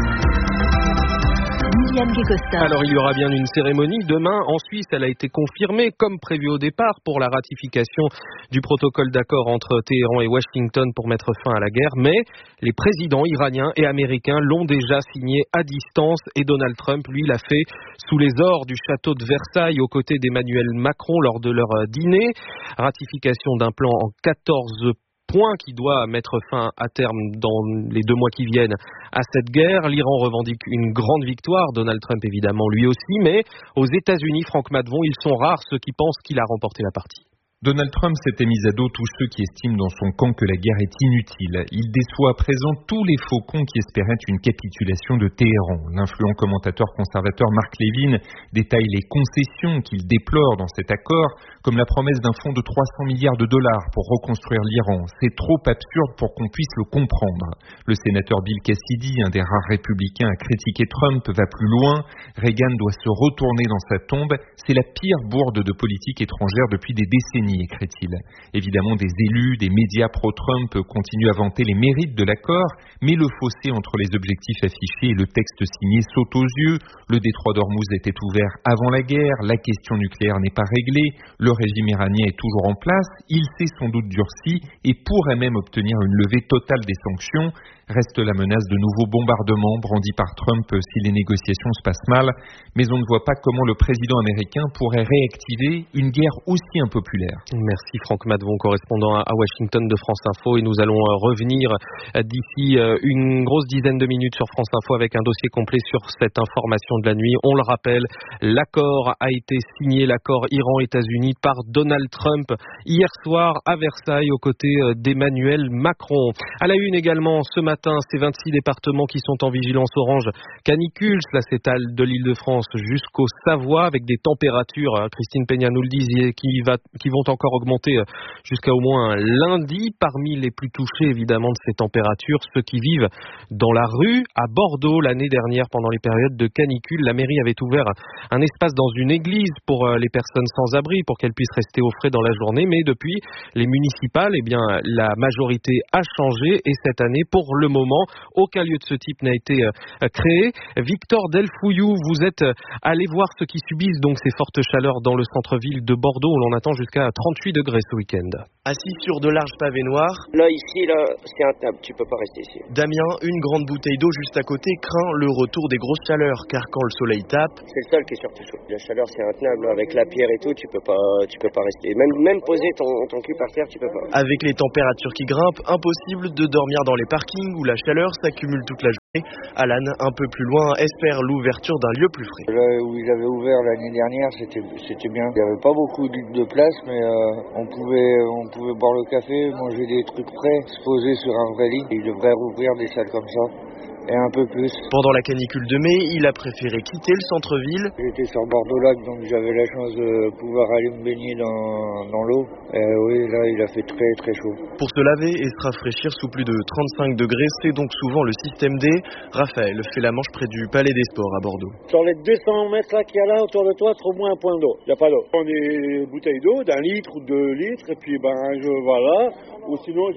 Alors il y aura bien une cérémonie demain en Suisse. Elle a été confirmée comme prévu au départ pour la ratification du protocole d'accord entre Téhéran et Washington pour mettre fin à la guerre. Mais les présidents iraniens et américains l'ont déjà signé à distance et Donald Trump, lui, l'a fait sous les ors du château de Versailles aux côtés d'Emmanuel Macron lors de leur dîner. Ratification d'un plan en 14 points qui doit mettre fin à terme dans les 2 mois qui viennent à cette guerre. L'Iran revendique une grande victoire, Donald Trump évidemment lui aussi, mais aux États-Unis, Franck Madvon, ils sont rares ceux qui pensent qu'il a remporté la partie. Donald Trump s'était mis à dos tous ceux qui estiment dans son camp que la guerre est inutile. Il déçoit à présent tous les faucons qui espéraient une capitulation de Téhéran. L'influent commentateur conservateur Mark Levin détaille les concessions qu'il déplore dans cet accord, comme la promesse d'un fonds de 300 milliards de dollars pour reconstruire l'Iran. C'est trop absurde pour qu'on puisse le comprendre. Le sénateur Bill Cassidy, un des rares républicains à critiquer Trump, va plus loin. Reagan doit se retourner dans sa tombe. C'est la pire bourde de politique étrangère depuis des décennies. décennie, écrit-il. Évidemment, des élus, des médias pro-Trump continuent à vanter les mérites de l'accord, mais le fossé entre les objectifs affichés et le texte signé saute aux yeux. Le détroit d'Ormuz était ouvert avant la guerre, la question nucléaire n'est pas réglée, le régime iranien est toujours en place, il s'est sans doute durci et pourrait même obtenir une levée totale des sanctions. Reste la menace de nouveaux bombardements brandis par Trump si les négociations se passent mal, mais on ne voit pas comment le président américain pourrait réactiver une guerre aussi impopulaire. Merci Franck Madvon, correspondant à Washington de France Info, et nous allons revenir d'ici une grosse dizaine de minutes sur France Info avec un dossier complet sur cette information de la nuit. On le rappelle, l'accord a été signé, l'accord Iran-États-Unis par Donald Trump hier soir à Versailles aux côtés d'Emmanuel Macron. À la une également ce matin, ces 26 départements qui sont en vigilance orange canicule. Cela s'étale de l'Île-de-France jusqu'au Savoie avec des températures, Christine Peña nous le disait, qui vont encore augmenter jusqu'à au moins lundi. Parmi les plus touchés évidemment de ces températures, ceux qui vivent dans la rue. À Bordeaux, l'année dernière, pendant les périodes de canicule, la mairie avait ouvert un espace dans une église pour les personnes sans abri, pour qu'elles puissent rester au frais dans la journée. Mais depuis, les municipales, la majorité a changé et cette année, pour le moment, aucun lieu de ce type n'a été créé. Victor Delfouillou, vous êtes allé voir ceux qui subissent donc ces fortes chaleurs dans le centre-ville de Bordeaux où l'on attend jusqu'à 38 degrés ce week-end. Assis sur de larges pavés noirs. Là, c'est intenable, tu peux pas rester ici. Damien, une grande bouteille d'eau juste à côté, craint le retour des grosses chaleurs car quand le soleil tape... C'est le sol qui est surtout chaud. La chaleur, c'est intenable. Avec la pierre et tout, tu peux pas rester. Même poser ton cul par terre, tu peux pas. Avec les températures qui grimpent, impossible de dormir dans les parkings où la chaleur s'accumule toute la journée. Alan, un peu plus loin, espère l'ouverture d'un lieu plus frais. Là où ils avaient ouvert l'année dernière, c'était bien. Il n'y avait pas beaucoup de place, mais on pouvait boire le café, manger des trucs frais, se poser sur un vrai lit. Ils devraient rouvrir des salles comme ça. Et un peu plus. Pendant la canicule de mai, il a préféré quitter le centre-ville. J'étais sur Bordeaux-Lac, donc j'avais la chance de pouvoir aller me baigner dans l'eau. Et oui, là, il a fait très très chaud. Pour se laver et se rafraîchir sous plus de 35 degrés, c'est donc souvent le système D. Raphaël fait la manche près du Palais des Sports à Bordeaux. Sur les 200 mètres là qu'il y a là autour de toi, trouve au moins un point d'eau. Il n'y a pas d'eau. On a des bouteilles d'eau d'1 litre ou 2 litres, et puis voilà. Ou sinon,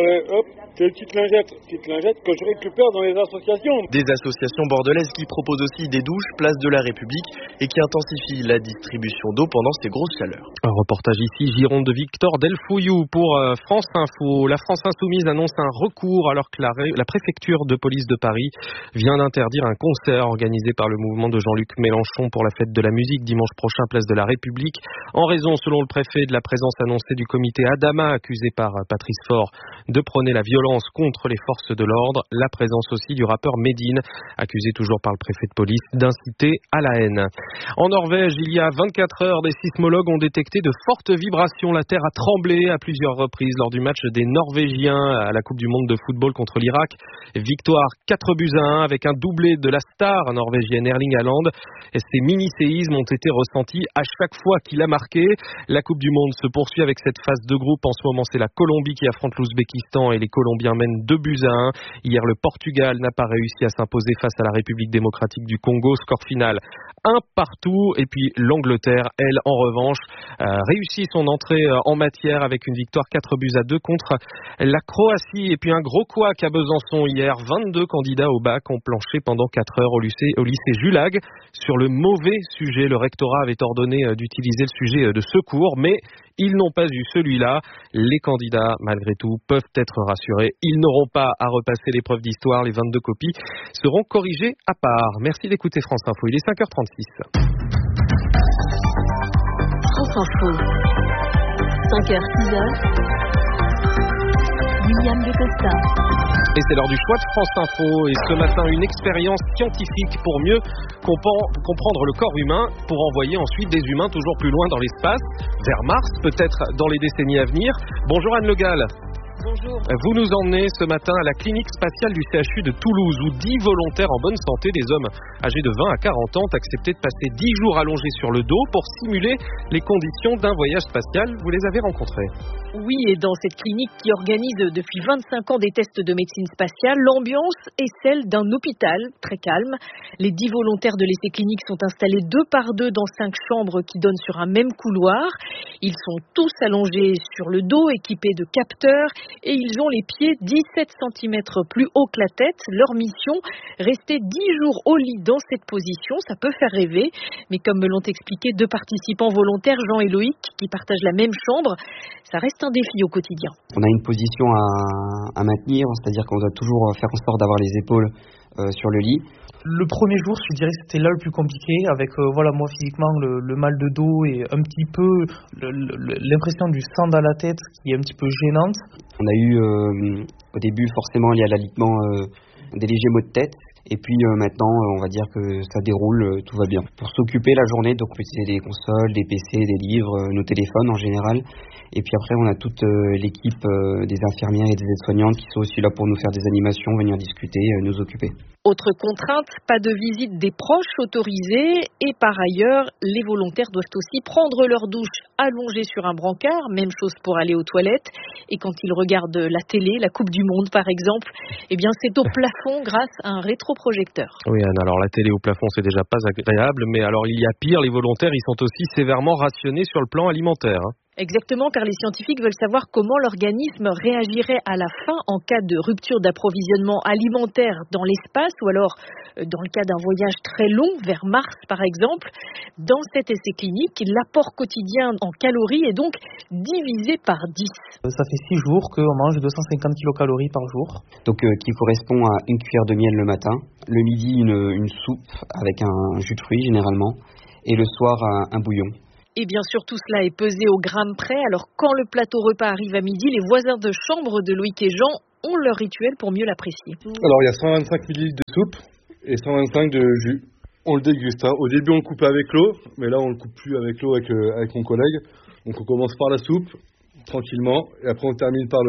c'est une petite lingette que je récupère dans les associations. Des associations bordelaises qui proposent aussi des douches place de la République et qui intensifient la distribution d'eau pendant ces grosses chaleurs. Un reportage ici, Gironde, de Victor Delfouillou pour France Info. La France Insoumise annonce un recours alors que la préfecture de police de Paris vient d'interdire un concert organisé par le mouvement de Jean-Luc Mélenchon pour la fête de la musique dimanche prochain place de la République en raison, selon le préfet, de la présence annoncée du comité Adama accusé par Patrice Faure de prôner la violence contre les forces de l'ordre. La présence aussi du rappeur Medine, accusé toujours par le préfet de police d'inciter à la haine. En Norvège, il y a 24 heures, des sismologues ont détecté de fortes vibrations. La terre a tremblé à plusieurs reprises lors du match des Norvégiens à la Coupe du Monde de football contre l'Irak. Victoire 4-1 avec un doublé de la star norvégienne Erling Haaland. Ces mini-séismes ont été ressentis à chaque fois qu'il a marqué. La Coupe du Monde se poursuit avec cette phase de groupe. En ce moment, c'est la Colombie qui affronte l'Ouzbékistan et les Colombiens mènent 2-1. Hier, le Portugal n'a pas réussi à s'imposer face à la République démocratique du Congo. Score final 1-1. Et puis l'Angleterre, elle, en revanche, réussit son entrée en matière avec une victoire 4-2 contre la Croatie. Et puis un gros couac à Besançon hier. 22 candidats au bac ont planché pendant 4 heures au lycée Julag. Sur le mauvais sujet, le rectorat avait ordonné d'utiliser le sujet de secours, mais ils n'ont pas eu celui-là. Les candidats, malgré tout, peuvent être rassurés. Ils n'auront pas à repasser l'épreuve d'histoire. Les 22 copies seront corrigées à part. Merci d'écouter France Info. Il est 5h36. France Info. 5h, 6h. William de Costa. Et c'est l'heure du choix de France Info. Et ce matin, une expérience scientifique pour mieux comprendre le corps humain, pour envoyer ensuite des humains toujours plus loin dans l'espace, vers Mars, peut-être dans les décennies à venir. Bonjour Anne Le Gall. Bonjour. Vous nous emmenez ce matin à la clinique spatiale du CHU de Toulouse où 10 volontaires en bonne santé, des hommes âgés de 20 à 40 ans, ont accepté de passer 10 jours allongés sur le dos pour simuler les conditions d'un voyage spatial. Vous les avez rencontrés? Oui, et dans cette clinique qui organise depuis 25 ans des tests de médecine spatiale, l'ambiance est celle d'un hôpital très calme. Les 10 volontaires de l'essai clinique sont installés 2 par 2 dans 5 chambres qui donnent sur un même couloir. Ils sont tous allongés sur le dos, équipés de capteurs, et ils ont les pieds 17 cm plus haut que la tête. Leur mission, rester 10 jours au lit dans cette position. Ça peut faire rêver, mais comme me l'ont expliqué 2 participants volontaires, Jean et Loïc, qui partagent la même chambre, ça reste un défi au quotidien. On a une position à maintenir, c'est-à-dire qu'on doit toujours faire en sorte d'avoir les épaules sur le lit. Le premier jour, je dirais que c'était là le plus compliqué, avec moi physiquement le mal de dos et un petit peu l'impression du sang dans la tête qui est un petit peu gênante. On a eu au début forcément lié à l'alitement des légers maux de tête. Et puis maintenant, on va dire que ça déroule, tout va bien. Pour s'occuper la journée, donc c'est des consoles, des PC, des livres, nos téléphones en général. Et puis après, on a toute l'équipe des infirmières et des aides-soignantes qui sont aussi là pour nous faire des animations, venir discuter, nous occuper. Autre contrainte, pas de visite des proches autorisés. Et par ailleurs, les volontaires doivent aussi prendre leur douche allongés sur un brancard. Même chose pour aller aux toilettes. Et quand ils regardent la télé, la Coupe du Monde par exemple, eh bien c'est au plafond grâce à un rétroprojecteur. Oui Anne, alors la télé au plafond c'est déjà pas agréable, mais alors il y a pire, les volontaires ils sont aussi sévèrement rationnés sur le plan alimentaire. Exactement, car les scientifiques veulent savoir comment l'organisme réagirait à la faim en cas de rupture d'approvisionnement alimentaire dans l'espace ou alors dans le cas d'un voyage très long vers Mars par exemple. Dans cet essai clinique, l'apport quotidien en calories est donc divisé par 10. Ça fait 6 jours qu'on mange 250 kilocalories par jour. Donc qui correspond à une cuillère de miel le matin, le midi une soupe avec un jus de fruits généralement et le soir un bouillon. Et bien sûr, tout cela est pesé au gramme près. Alors, quand le plateau repas arrive à midi, les voisins de chambre de Loïc et Jean ont leur rituel pour mieux l'apprécier. Alors, il y a 125 ml de soupe et 125 de jus. On le déguste. Au début, on le coupe avec l'eau, mais là, on le coupe plus avec l'eau avec mon collègue. Donc, on commence par la soupe, tranquillement, et après, on termine par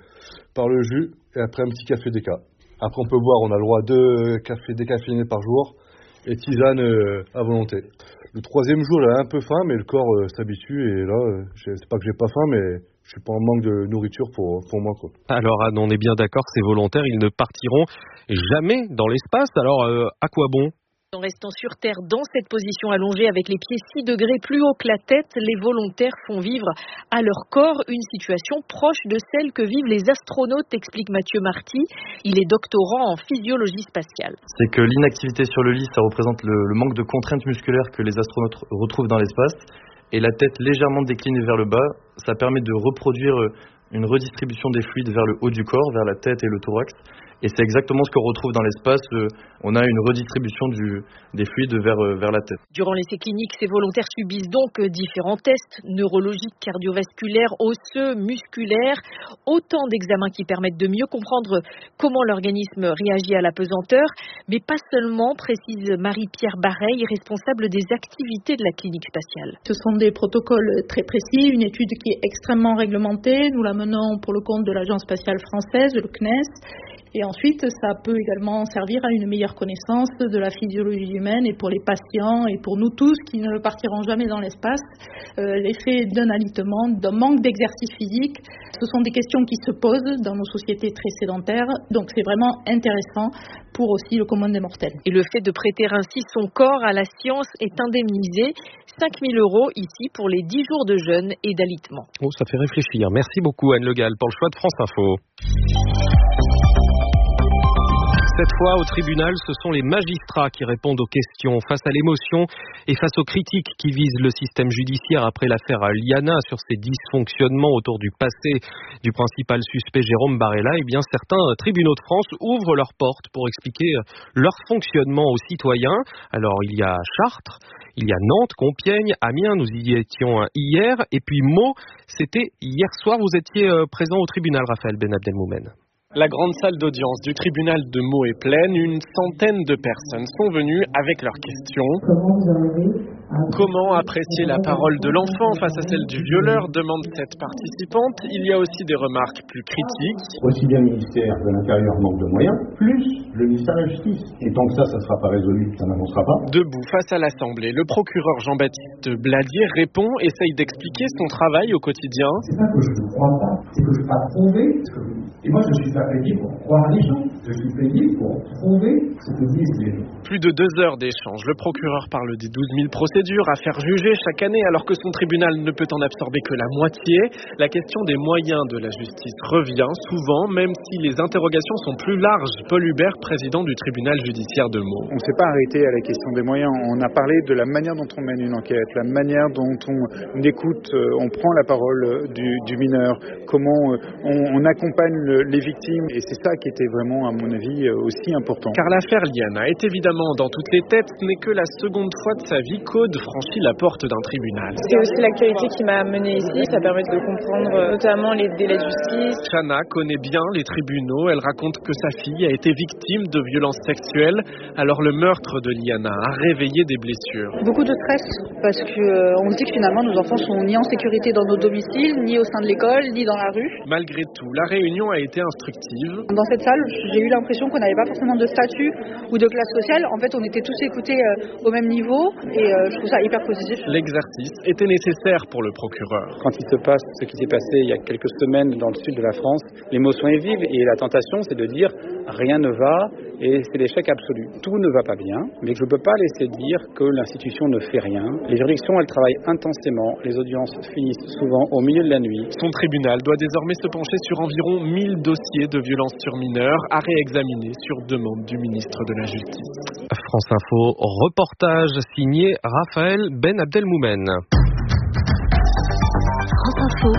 le jus, et après, un petit café déca. Après, on peut boire, on a le droit à 2 cafés décaféinés par jour, et tisane à volonté. Le 3e jour, j'avais un peu faim, mais le corps s'habitue. Et là, c'est pas que j'ai pas faim, mais je suis pas en manque de nourriture pour moi, quoi. Alors Anne, on est bien d'accord, ces volontaires, ils ne partiront jamais dans l'espace. Alors à quoi bon ? En restant sur Terre dans cette position allongée avec les pieds 6 degrés plus haut que la tête, les volontaires font vivre à leur corps une situation proche de celle que vivent les astronautes, explique Mathieu Marty. Il est doctorant en physiologie spatiale. C'est que l'inactivité sur le lit, ça représente le manque de contraintes musculaires que les astronautes retrouvent dans l'espace. Et la tête légèrement déclinée vers le bas, ça permet de reproduire une redistribution des fluides vers le haut du corps, vers la tête et le thorax. Et c'est exactement ce qu'on retrouve dans l'espace. On a une redistribution des fluides vers la tête. Durant l'essai clinique, ces volontaires subissent donc différents tests neurologiques, cardiovasculaires, osseux, musculaires. Autant d'examens qui permettent de mieux comprendre comment l'organisme réagit à la pesanteur. Mais pas seulement, précise Marie-Pierre Bareil, responsable des activités de la clinique spatiale. Ce sont des protocoles très précis, une étude qui est extrêmement réglementée. Nous la menons pour le compte de l'Agence spatiale française, le CNES. Et ensuite, ça peut également servir à une meilleure connaissance de la physiologie humaine et pour les patients et pour nous tous qui ne partiront jamais dans l'espace, l'effet d'un alitement, d'un manque d'exercice physique, ce sont des questions qui se posent dans nos sociétés très sédentaires, donc c'est vraiment intéressant pour aussi le commun des mortels. Et le fait de prêter ainsi son corps à la science est indemnisé, 5 000 € ici pour les 10 jours de jeûne et d'alitement. Oh, ça fait réfléchir. Merci beaucoup Anne Le Gall pour le choix de France Info. Cette fois, au tribunal, ce sont les magistrats qui répondent aux questions face à l'émotion et face aux critiques qui visent le système judiciaire après l'affaire Liana sur ses dysfonctionnements autour du passé du principal suspect Jérôme Barella. Eh bien, certains tribunaux de France ouvrent leurs portes pour expliquer leur fonctionnement aux citoyens. Alors, il y a Chartres, il y a Nantes, Compiègne, Amiens, nous y étions hier. Et puis Meaux, c'était hier soir. Vous étiez présent au tribunal, Raphaël Ben Abdelmoumen. La grande salle d'audience du tribunal de Meaux est pleine. Une centaine de personnes sont venues avec leurs questions. Comment vous arrivez Comment apprécier la parole de l'enfant face à celle du violeur, demande cette participante. Il y a aussi des remarques plus critiques. Aussi bien le ministère de l'Intérieur manque de moyens, plus le ministère de la Justice. Et tant que ça ne sera pas résolu, ça n'avancera pas. Debout face à l'Assemblée, le procureur Jean-Baptiste Bladier répond, essaye d'expliquer son travail au quotidien. C'est pas que je ne crois pas, c'est que je ne veux pas prouver ce que vous dites. Et moi, je ne suis pas payé pour croire les gens. Je suis payé pour prouver ce que disent les gens. Plus de 2 heures d'échange. Le procureur parle des 12 000 procédures à faire juger chaque année alors que son tribunal ne peut en absorber que la moitié. La question des moyens de la justice revient souvent, même si les interrogations sont plus larges. Paul Hubert, président du tribunal judiciaire de Meaux. On ne s'est pas arrêté à la question des moyens. On a parlé de la manière dont on mène une enquête, la manière dont on écoute, on prend la parole du mineur, comment on accompagne les victimes. Et c'est ça qui était vraiment, à mon avis, aussi important. Car l'affaire Liana est évidemment dans toutes les têtes. Ce n'est que la seconde fois de sa vie qu'Aude franchit la porte d'un tribunal. C'est aussi l'actualité qui m'a amenée ici. Ça permet de comprendre notamment les délais de justice. Chana connaît bien les tribunaux. Elle raconte que sa fille a été victime de violences sexuelles. Alors le meurtre de Liana a réveillé des blessures. Beaucoup de stress parce qu'on se dit que finalement nos enfants sont ni en sécurité dans nos domiciles, ni au sein de l'école, ni dans la rue. Malgré tout, la réunion a été instructive. Dans cette salle, j'ai eu l'impression qu'on n'avait pas forcément de statut ou de classe sociale. En fait, on était tous écoutés au même niveau et je trouve ça hyper positif. L'exercice était nécessaire pour le procureur. Quand il se passe ce qui s'est passé il y a quelques semaines dans le sud de la France, l'émotion est vive et la tentation c'est de dire rien ne va et c'est l'échec absolu. Tout ne va pas bien, mais je ne peux pas laisser dire que l'institution ne fait rien. Les juridictions, elles travaillent intensément, les audiences finissent souvent au milieu de la nuit. Son tribunal doit désormais se pencher sur environ 1000 dossiers de violences sur mineurs à réexaminer sur demande du ministre de la Justice. France Info, reportage signé Raphaël Ben Abdelmoumen. France Info,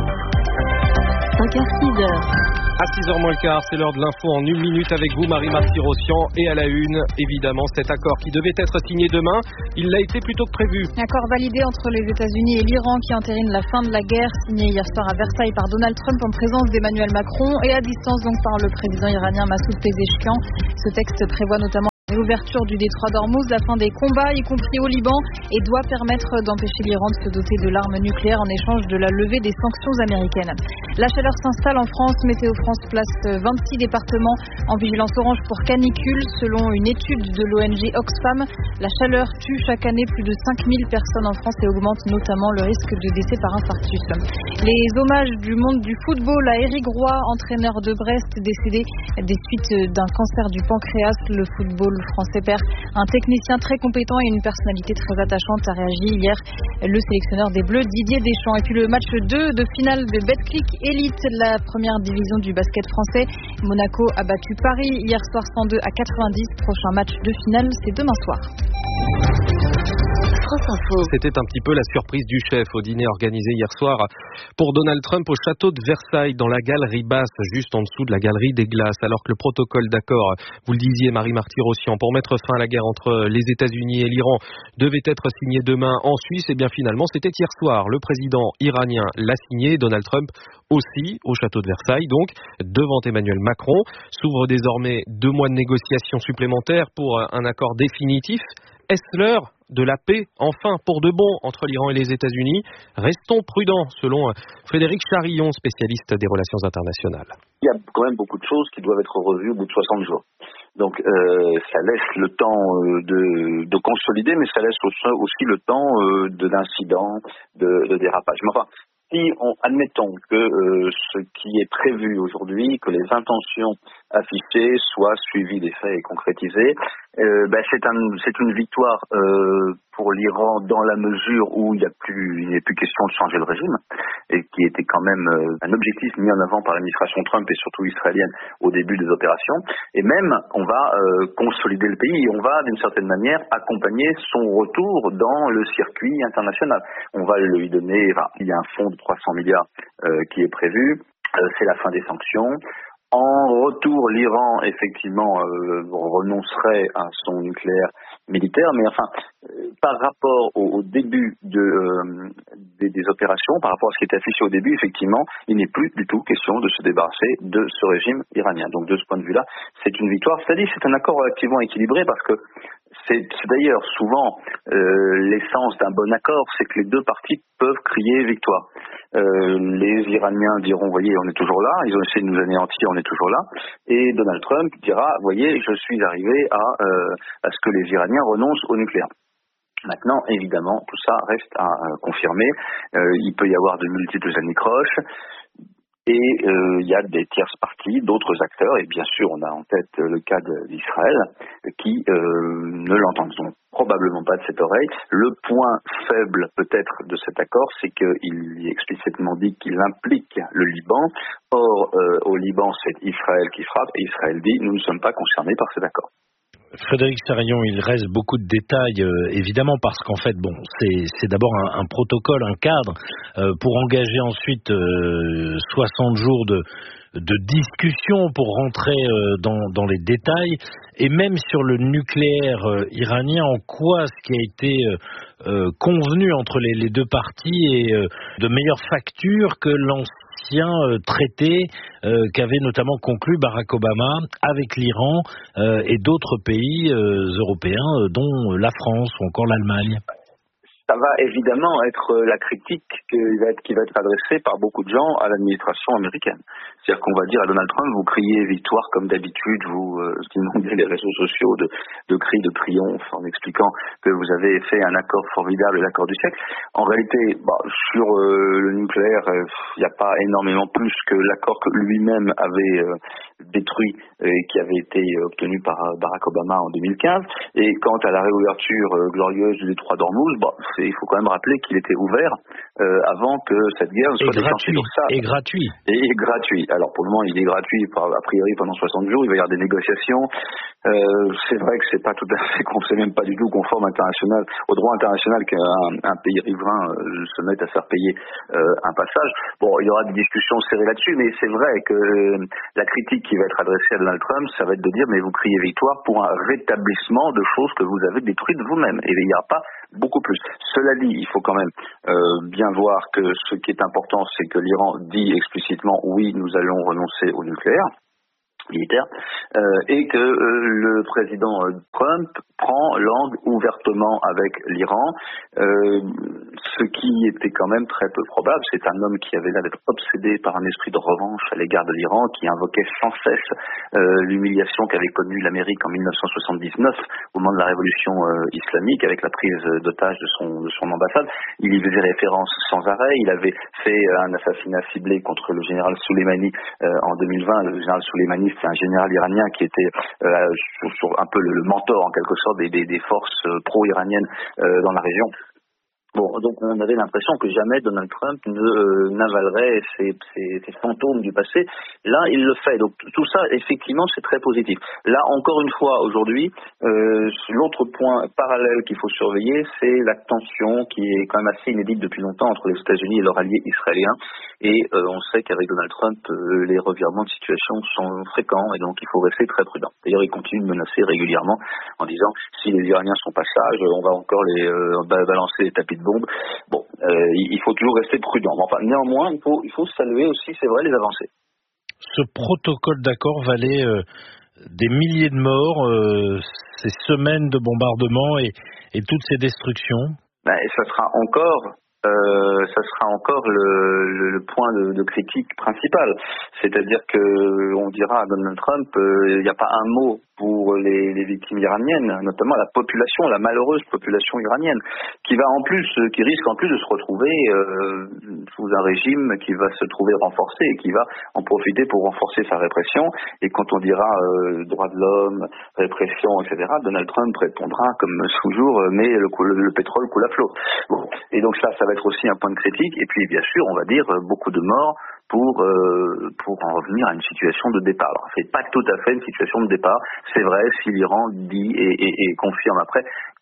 5h-6h. À 6h moins le quart, c'est l'heure de l'info en 1 minute avec vous, Marie-Marc Tirosian. Et à la une, évidemment, cet accord qui devait être signé demain, il l'a été plutôt que prévu. Accord validé entre les États-Unis et l'Iran qui entérine la fin de la guerre, signé hier soir à Versailles par Donald Trump en présence d'Emmanuel Macron et à distance donc par le président iranien Massoud Pezeshkian. Ce texte prévoit notamment l'ouverture du détroit d'Ormuz, la fin des combats, y compris au Liban, et doit permettre d'empêcher l'Iran de se doter de l'arme nucléaire en échange de la levée des sanctions américaines. La chaleur s'installe en France. Météo France place 26 départements en vigilance orange pour canicule. Selon une étude de l'ONG Oxfam, la chaleur tue chaque année plus de 5000 personnes en France et augmente notamment le risque de décès par infarctus. Les hommages du monde du football à Éric Roy, entraîneur de Brest, décédé des suites d'un cancer du pancréas. Le football français perd un technicien très compétent et une personnalité très attachante, a réagi hier le sélectionneur des Bleus Didier Deschamps. Et puis le match 2 de finale de Betclic Elite, la première division du basket français. Monaco a battu Paris hier soir 102 à 90. Prochain match de finale, c'est demain soir. C'était un petit peu la surprise du chef au dîner organisé hier soir pour Donald Trump au château de Versailles, dans la galerie basse, juste en dessous de la galerie des glaces, alors que le protocole d'accord, vous le disiez Marie-Marc Tirosian, pour mettre fin à la guerre entre les États-Unis et l'Iran devait être signé demain en Suisse. Et bien finalement c'était hier soir. Le président iranien l'a signé, Donald Trump aussi, au château de Versailles, donc devant Emmanuel Macron. S'ouvrent désormais 2 mois de négociations supplémentaires pour un accord définitif. Est-ce l'heure de la paix, enfin, pour de bon, entre l'Iran et les États-Unis? Restons prudents, selon Frédéric Charillon, spécialiste des relations internationales. Il y a quand même beaucoup de choses qui doivent être revues au bout de 60 jours. Donc ça laisse le temps de consolider, mais ça laisse aussi le temps d'incidents, de dérapage. Mais enfin, si admettons que ce qui est prévu aujourd'hui, que les intentions affichées soient suivies des faits et concrétisées, c'est une victoire pour l'Iran dans la mesure où il n'est plus question de changer le régime, et qui était quand même un objectif mis en avant par l'administration Trump et surtout israélienne au début des opérations. Et même, on va consolider le pays et on va d'une certaine manière accompagner son retour dans le circuit international. On va lui donner, il y a un fonds de 300 milliards qui est prévu, c'est la fin des sanctions. En retour, l'Iran, effectivement, renoncerait à son nucléaire militaire, mais enfin, par rapport au début des opérations, par rapport à ce qui était affiché au début, effectivement, il n'est plus du tout question de se débarrasser de ce régime iranien. Donc, de ce point de vue-là, c'est une victoire. C'est-à-dire, c'est un accord relativement équilibré parce que C'est d'ailleurs souvent l'essence d'un bon accord, c'est que les deux parties peuvent crier victoire. Les Iraniens diront, voyez, on est toujours là, ils ont essayé de nous anéantir, on est toujours là, et Donald Trump dira, voyez, je suis arrivé à ce que les Iraniens renoncent au nucléaire. Maintenant, évidemment, tout ça reste à confirmer. Il peut y avoir de multiples anicroches. Et il y a des tierces parties, d'autres acteurs, et bien sûr on a en tête le cas d'Israël, qui ne l'entendront probablement pas de cette oreille. Le point faible peut-être de cet accord, c'est qu'il est explicitement dit qu'il implique le Liban. Or, au Liban, c'est Israël qui frappe, et Israël dit « nous ne sommes pas concernés par cet accord ». Frédéric Sarraillon, il reste beaucoup de détails, évidemment, parce qu'en fait, bon, c'est d'abord un protocole, un cadre, pour engager ensuite 60 jours de discussion pour rentrer dans les détails, et même sur le nucléaire iranien, en quoi ce qui a été convenu entre les deux parties est de meilleure facture que l'ancien traité qu'avait notamment conclu Barack Obama avec l'Iran et d'autres pays européens, dont la France ou encore l'Allemagne. Ça va évidemment être la critique qui va être adressée par beaucoup de gens à l'administration américaine. C'est-à-dire qu'on va dire à Donald Trump, vous criez victoire comme d'habitude, vous inondez les réseaux sociaux de cris de triomphe en expliquant que vous avez fait un accord formidable, l'accord du siècle. En réalité, sur le nucléaire, il n'y a pas énormément plus que l'accord que lui-même avait détruit et qui avait été obtenu par Barack Obama en 2015. Et quant à la réouverture glorieuse du détroit d'Ormuz, il faut quand même rappeler qu'il était ouvert avant que cette guerre ne soit déclenchée. Et gratuit. Et gratuit. Alors pour le moment, il est gratuit a priori pendant 60 jours. Il va y avoir des négociations. C'est vrai que c'est pas tout à fait, c'est même pas du tout conforme au droit international qu'un pays riverain se mette à faire payer un passage. Bon, il y aura des discussions serrées là-dessus, mais c'est vrai que la critique qui va être adressée à Donald Trump, ça va être de dire mais vous criez victoire pour un rétablissement de choses que vous avez détruites vous-même. Et il n'y a pas beaucoup plus. Cela dit, il faut quand même bien voir que ce qui est important, c'est que l'Iran dit explicitement oui, nous allons renoncer au nucléaire militaire, et que le président Trump prend langue ouvertement avec l'Iran, ce qui était quand même très peu probable. C'est un homme qui avait l'air d'être obsédé par un esprit de revanche à l'égard de l'Iran, qui invoquait sans cesse l'humiliation qu'avait connue l'Amérique en 1979 au moment de la révolution islamique, avec la prise d'otage de son ambassade. Il y faisait référence sans arrêt. Il avait fait un assassinat ciblé contre le général Soleimani en 2020. Le général Soleimani, c'est un général iranien qui était un peu le mentor en quelque sorte des forces pro-iraniennes dans la région. Bon, donc on avait l'impression que jamais Donald Trump n'avalerait ces fantômes du passé. Là, il le fait. Donc tout ça, effectivement, c'est très positif. Là, encore une fois, aujourd'hui, l'autre point parallèle qu'il faut surveiller, c'est la tension qui est quand même assez inédite depuis longtemps entre les États-Unis et leur allié israélien. Et on sait qu'avec Donald Trump, les revirements de situation sont fréquents et donc il faut rester très prudent. D'ailleurs, il continue de menacer régulièrement en disant si les Iraniens sont pas sages, on va encore les balancer les tapis de bombes. Bon, il faut toujours rester prudent. Enfin, néanmoins, il faut saluer aussi, c'est vrai, les avancées. Ce protocole d'accord valait des milliers de morts, ces semaines de bombardements et toutes ces destructions. Et ça sera encore le point de critique principal. C'est-à-dire que on dira à Donald Trump, il n'y a pas un mot pour les victimes iraniennes, notamment la population, la malheureuse population iranienne, qui risque en plus de se retrouver sous un régime qui va se trouver renforcé et qui va en profiter pour renforcer sa répression. Et quand on dira droits de l'homme, répression, etc., Donald Trump répondra comme toujours, mais le pétrole coule à flot. Bon. Et donc ça va être aussi un point de critique. Et puis bien sûr, on va dire beaucoup de morts pour en revenir à une situation de départ. Alors, c'est pas tout à fait une situation de départ. C'est vrai, si l'Iran dit et confirme après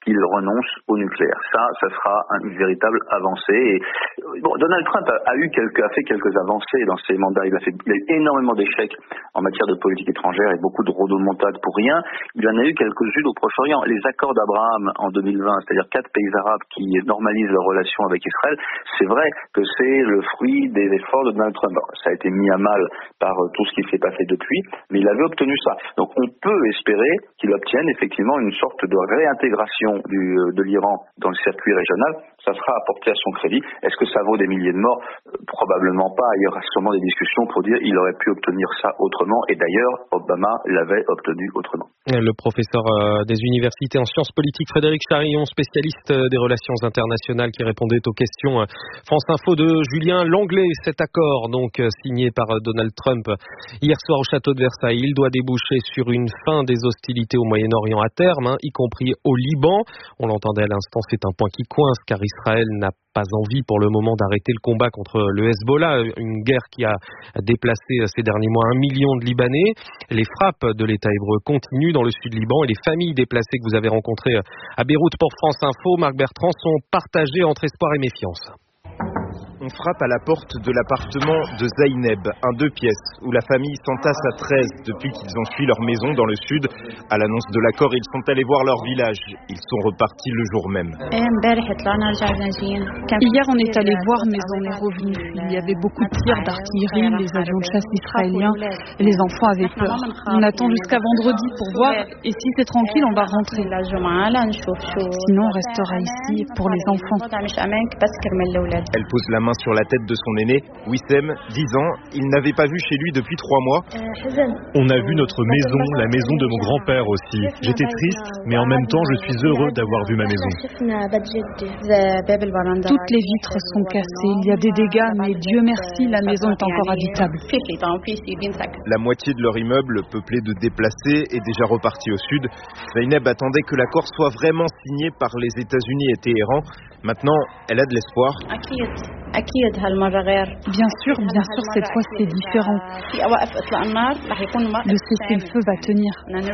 qu'il renonce au nucléaire. Ça sera une véritable avancée. Et, Donald Trump a fait quelques avancées dans ses mandats. Il a eu énormément d'échecs en matière de politique étrangère et beaucoup de rodomontades pour rien. Il en a eu quelques-unes au Proche-Orient. Les accords d'Abraham en 2020, c'est-à-dire 4 pays arabes qui normalisent leurs relations avec Israël, c'est vrai que c'est le fruit des efforts de Donald Trump. Alors, ça a été mis à mal par tout ce qui s'est passé depuis, mais il avait obtenu ça. Donc on peut espérer qu'il obtienne effectivement une sorte de réintégration de l'Iran dans le circuit régional. Ça sera apporté à son crédit. Est-ce que ça vaut des milliers de morts ? Probablement pas. Il y aura sûrement des discussions pour dire qu'il aurait pu obtenir ça autrement. Et d'ailleurs, Obama l'avait obtenu autrement. Le professeur des universités en sciences politiques Frédéric Charillon, spécialiste des relations internationales, qui répondait aux questions France Info de Julien Langlais. Cet accord, donc signé par Donald Trump hier soir au château de Versailles, il doit déboucher sur une fin des hostilités au Moyen-Orient à terme, y compris au Liban. On l'entendait à l'instant, c'est un point qui coince car Israël n'a pas envie pour le moment d'arrêter le combat contre le Hezbollah, une guerre qui a déplacé ces derniers mois 1 million de Libanais. Les frappes de l'État hébreu continuent dans le sud Liban et les familles déplacées que vous avez rencontrées à Beyrouth pour France Info, Marc Bertrand, sont partagées entre espoir et méfiance. On frappe à la porte de l'appartement de Zaineb, un 2 pièces, où la famille s'entasse à 13 depuis qu'ils ont fui leur maison dans le sud. À l'annonce de l'accord, ils sont allés voir leur village. Ils sont repartis le jour même. Hier, on est allé voir, mais on est revenu. Il y avait beaucoup de tirs d'artillerie, les avions de chasse israéliens, et les enfants avaient peur. On attend jusqu'à vendredi pour voir, et si c'est tranquille, on va rentrer. Sinon, on restera ici pour les enfants. Elle pose la main sur la tête de son aîné, Wissem, 10 ans. Il n'avait pas vu chez lui depuis 3 mois. On a vu notre maison, la maison de mon grand-père aussi. J'étais triste, mais en même temps, je suis heureux d'avoir vu ma maison. Toutes les vitres sont cassées, il y a des dégâts, mais Dieu merci, la maison est encore habitable. La moitié de leur immeuble, peuplé de déplacés, est déjà reparti au sud. Zaineb attendait que l'accord soit vraiment signé par les États-Unis et Téhéran. Maintenant, elle a de l'espoir. Bien sûr, cette fois c'est différent. Le cessez-le-feu va tenir.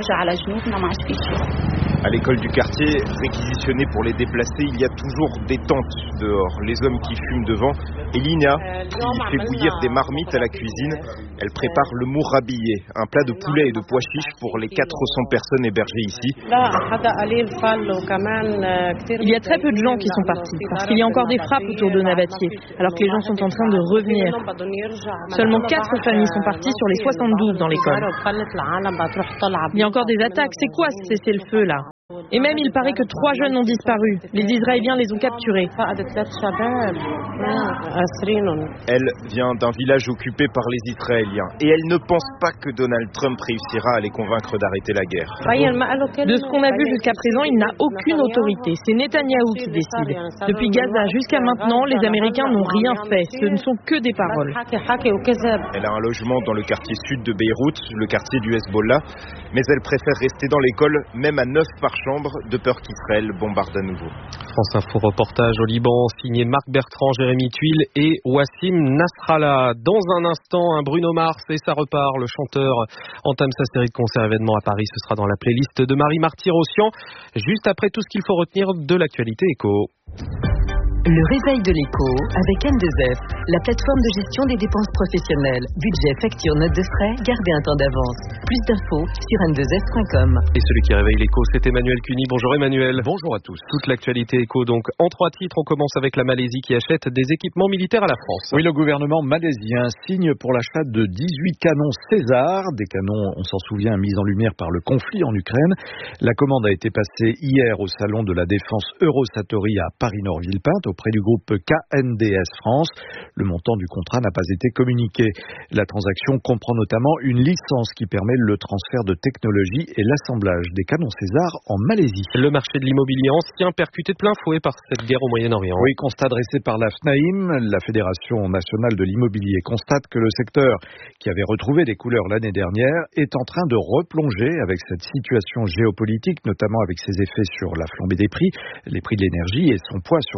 À l'école du quartier, réquisitionnée pour les déplacés, il y a toujours des tentes dehors. Les hommes qui fument devant. Et Lina, qui fait bouillir des marmites à la cuisine. Elle prépare le mourabillé, un plat de poulet et de pois chiches pour les 400 personnes hébergées ici. Il y a très peu de gens qui sont partis, parce qu'il y a encore des frappes autour de Nabatieh, alors que les gens sont en train de revenir. Seulement 4 familles sont parties sur les 72 dans l'école. Il y a encore des attaques. C'est quoi ce cessez-le-feu là ? Et même il paraît que 3 jeunes ont disparu. Les Israéliens les ont capturés. Elle vient d'un village occupé par les Israéliens et elle ne pense pas que Donald Trump réussira à les convaincre d'arrêter la guerre. De ce qu'on a vu jusqu'à présent, il n'a aucune autorité. C'est Netanyahou qui décide. Depuis Gaza jusqu'à maintenant, les Américains n'ont rien fait. Ce ne sont que des paroles. Elle a un logement dans le quartier sud de Beyrouth, le quartier du Hezbollah, mais elle préfère rester dans l'école, même à 9 par chambre, de peur qu'Israël bombarde à nouveau. France Info reportage au Liban, signé Marc Bertrand, Jérémy Tuile et Wassim Nasrallah. Dans un instant, un Bruno Mars et ça repart. Le chanteur entame sa série de concerts événements à Paris. Ce sera dans la playlist de Marie Marty-Rossian, juste après tout ce qu'il faut retenir de l'actualité éco. Le réveil de l'écho avec N2F, la plateforme de gestion des dépenses professionnelles. Budget, facture, note de frais, gardez un temps d'avance. Plus d'infos sur n2f.com. Et celui qui réveille l'écho, c'est Emmanuel Cuny. Bonjour Emmanuel. Bonjour à tous. Toute l'actualité écho, donc en 3 titres. On commence avec la Malaisie qui achète des équipements militaires à la France. Oui, le gouvernement malaisien signe pour l'achat de 18 canons César. Des canons, on s'en souvient, mis en lumière par le conflit en Ukraine. La commande a été passée hier au salon de la défense Eurosatory à Paris-Nord-Villepinte, auprès du groupe KNDS France. Le montant du contrat n'a pas été communiqué. La transaction comprend notamment une licence qui permet le transfert de technologie et l'assemblage des canons César en Malaisie. Le marché de l'immobilier ancien percuté de plein fouet par cette guerre au Moyen-Orient. Oui, constat dressé par la FNAIM, la Fédération nationale de l'immobilier, constate que le secteur, qui avait retrouvé des couleurs l'année dernière, est en train de replonger avec cette situation géopolitique, notamment avec ses effets sur la flambée des prix, les prix de l'énergie et son poids sur le pouvoir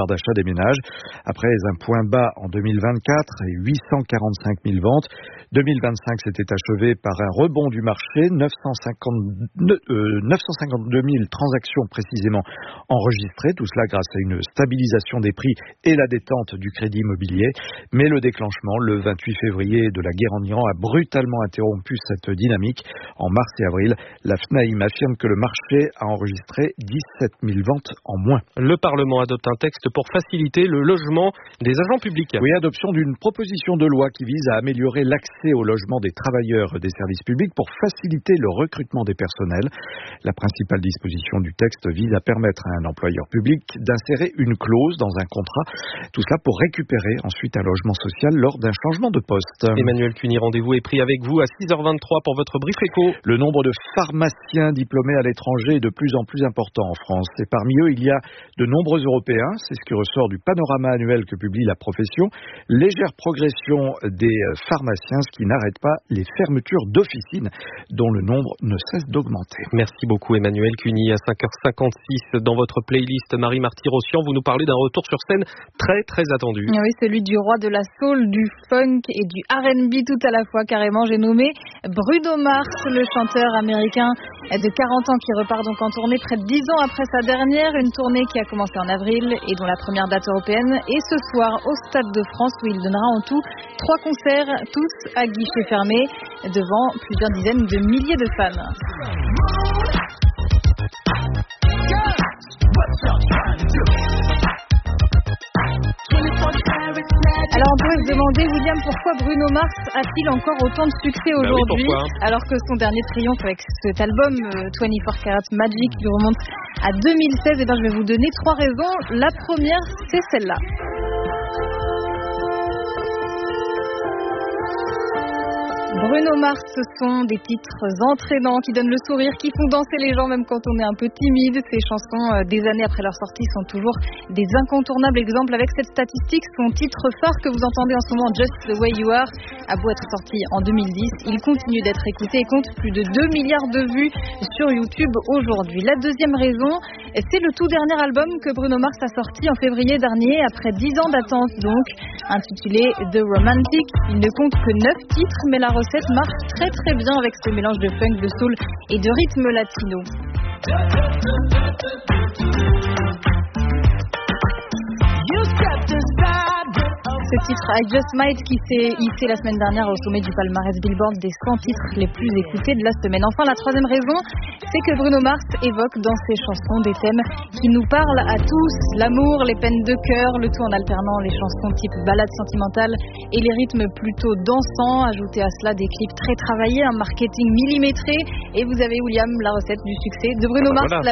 pouvoir d'achat des ménages. Après un point bas en 2024 et 845 000 ventes, 2025 s'était achevé par un rebond du marché, 952 000 transactions précisément enregistrées, tout cela grâce à une stabilisation des prix et la détente du crédit immobilier. Mais le déclenchement, le 28 février de la guerre en Iran, a brutalement interrompu cette dynamique. En mars et avril, la FNAIM affirme que le marché a enregistré 17 000 ventes en moins. Le Parlement adopte un texte pour faciliter le logement des agents publics. Oui, adoption d'une proposition de loi qui vise à améliorer l'accès au logement des travailleurs des services publics pour faciliter le recrutement des personnels. La principale disposition du texte vise à permettre à un employeur public d'insérer une clause dans un contrat. Tout cela pour récupérer ensuite un logement social lors d'un changement de poste. Emmanuel Cuny, rendez-vous est pris avec vous à 6h23 pour votre brief éco. Le nombre de pharmaciens diplômés à l'étranger est de plus en plus important en France. Et parmi eux, il y a de nombreux Européens. C'est ce qui ressort du panorama annuel que publie la profession. Légère progression des pharmaciens, ce qui n'arrête pas les fermetures d'officines dont le nombre ne cesse d'augmenter. Merci beaucoup Emmanuel Cuny. À 5h56 dans votre playlist Marie Marty-Rossian, vous nous parlez d'un retour sur scène très très attendu. Oui, celui du roi de la soul, du funk et du R&B tout à la fois carrément. J'ai nommé Bruno Mars, le chanteur américain de 40 ans qui repart donc en tournée près de 10 ans après sa dernière, une tournée qui a commencé en avril et dont la première date européenne est ce soir au Stade de France où il donnera en tout 3 concerts, tous à guichet fermé devant plusieurs dizaines de milliers de fans. Alors on pourrait se demander, William, pourquoi Bruno Mars a-t-il encore autant de succès aujourd'hui, alors que son dernier triomphe avec cet album 24 Karat Magic qui remonte à 2016. Je vais vous donner 3 raisons. La première, c'est celle-là. Bruno Mars, ce sont des titres entraînants qui donnent le sourire, qui font danser les gens même quand on est un peu timide. Ces chansons, des années après leur sortie, sont toujours des incontournables exemples. Avec cette statistique, son titre phare que vous entendez en ce moment, Just the Way You Are, a beau être sorti en 2010, il continue d'être écouté et compte plus de 2 milliards de vues sur YouTube aujourd'hui. La deuxième raison, c'est le tout dernier album que Bruno Mars a sorti en février dernier, après 10 ans d'attente donc, intitulé The Romantic. Il ne compte que 9 titres, mais la recette marche très très bien avec ce mélange de funk, de soul et de rythme latino. Ce titre I Just Might qui s'est hissé la semaine dernière au sommet du palmarès Billboard des 100 titres les plus écoutés de la semaine. Enfin, la troisième raison, c'est que Bruno Mars évoque dans ses chansons des thèmes qui nous parlent à tous, l'amour, les peines de cœur, le tout en alternant les chansons type ballade sentimentale et les rythmes plutôt dansants. Ajoutez à cela des clips très travaillés, un marketing millimétré, et vous avez, William, la recette du succès de Bruno Mars. Voilà.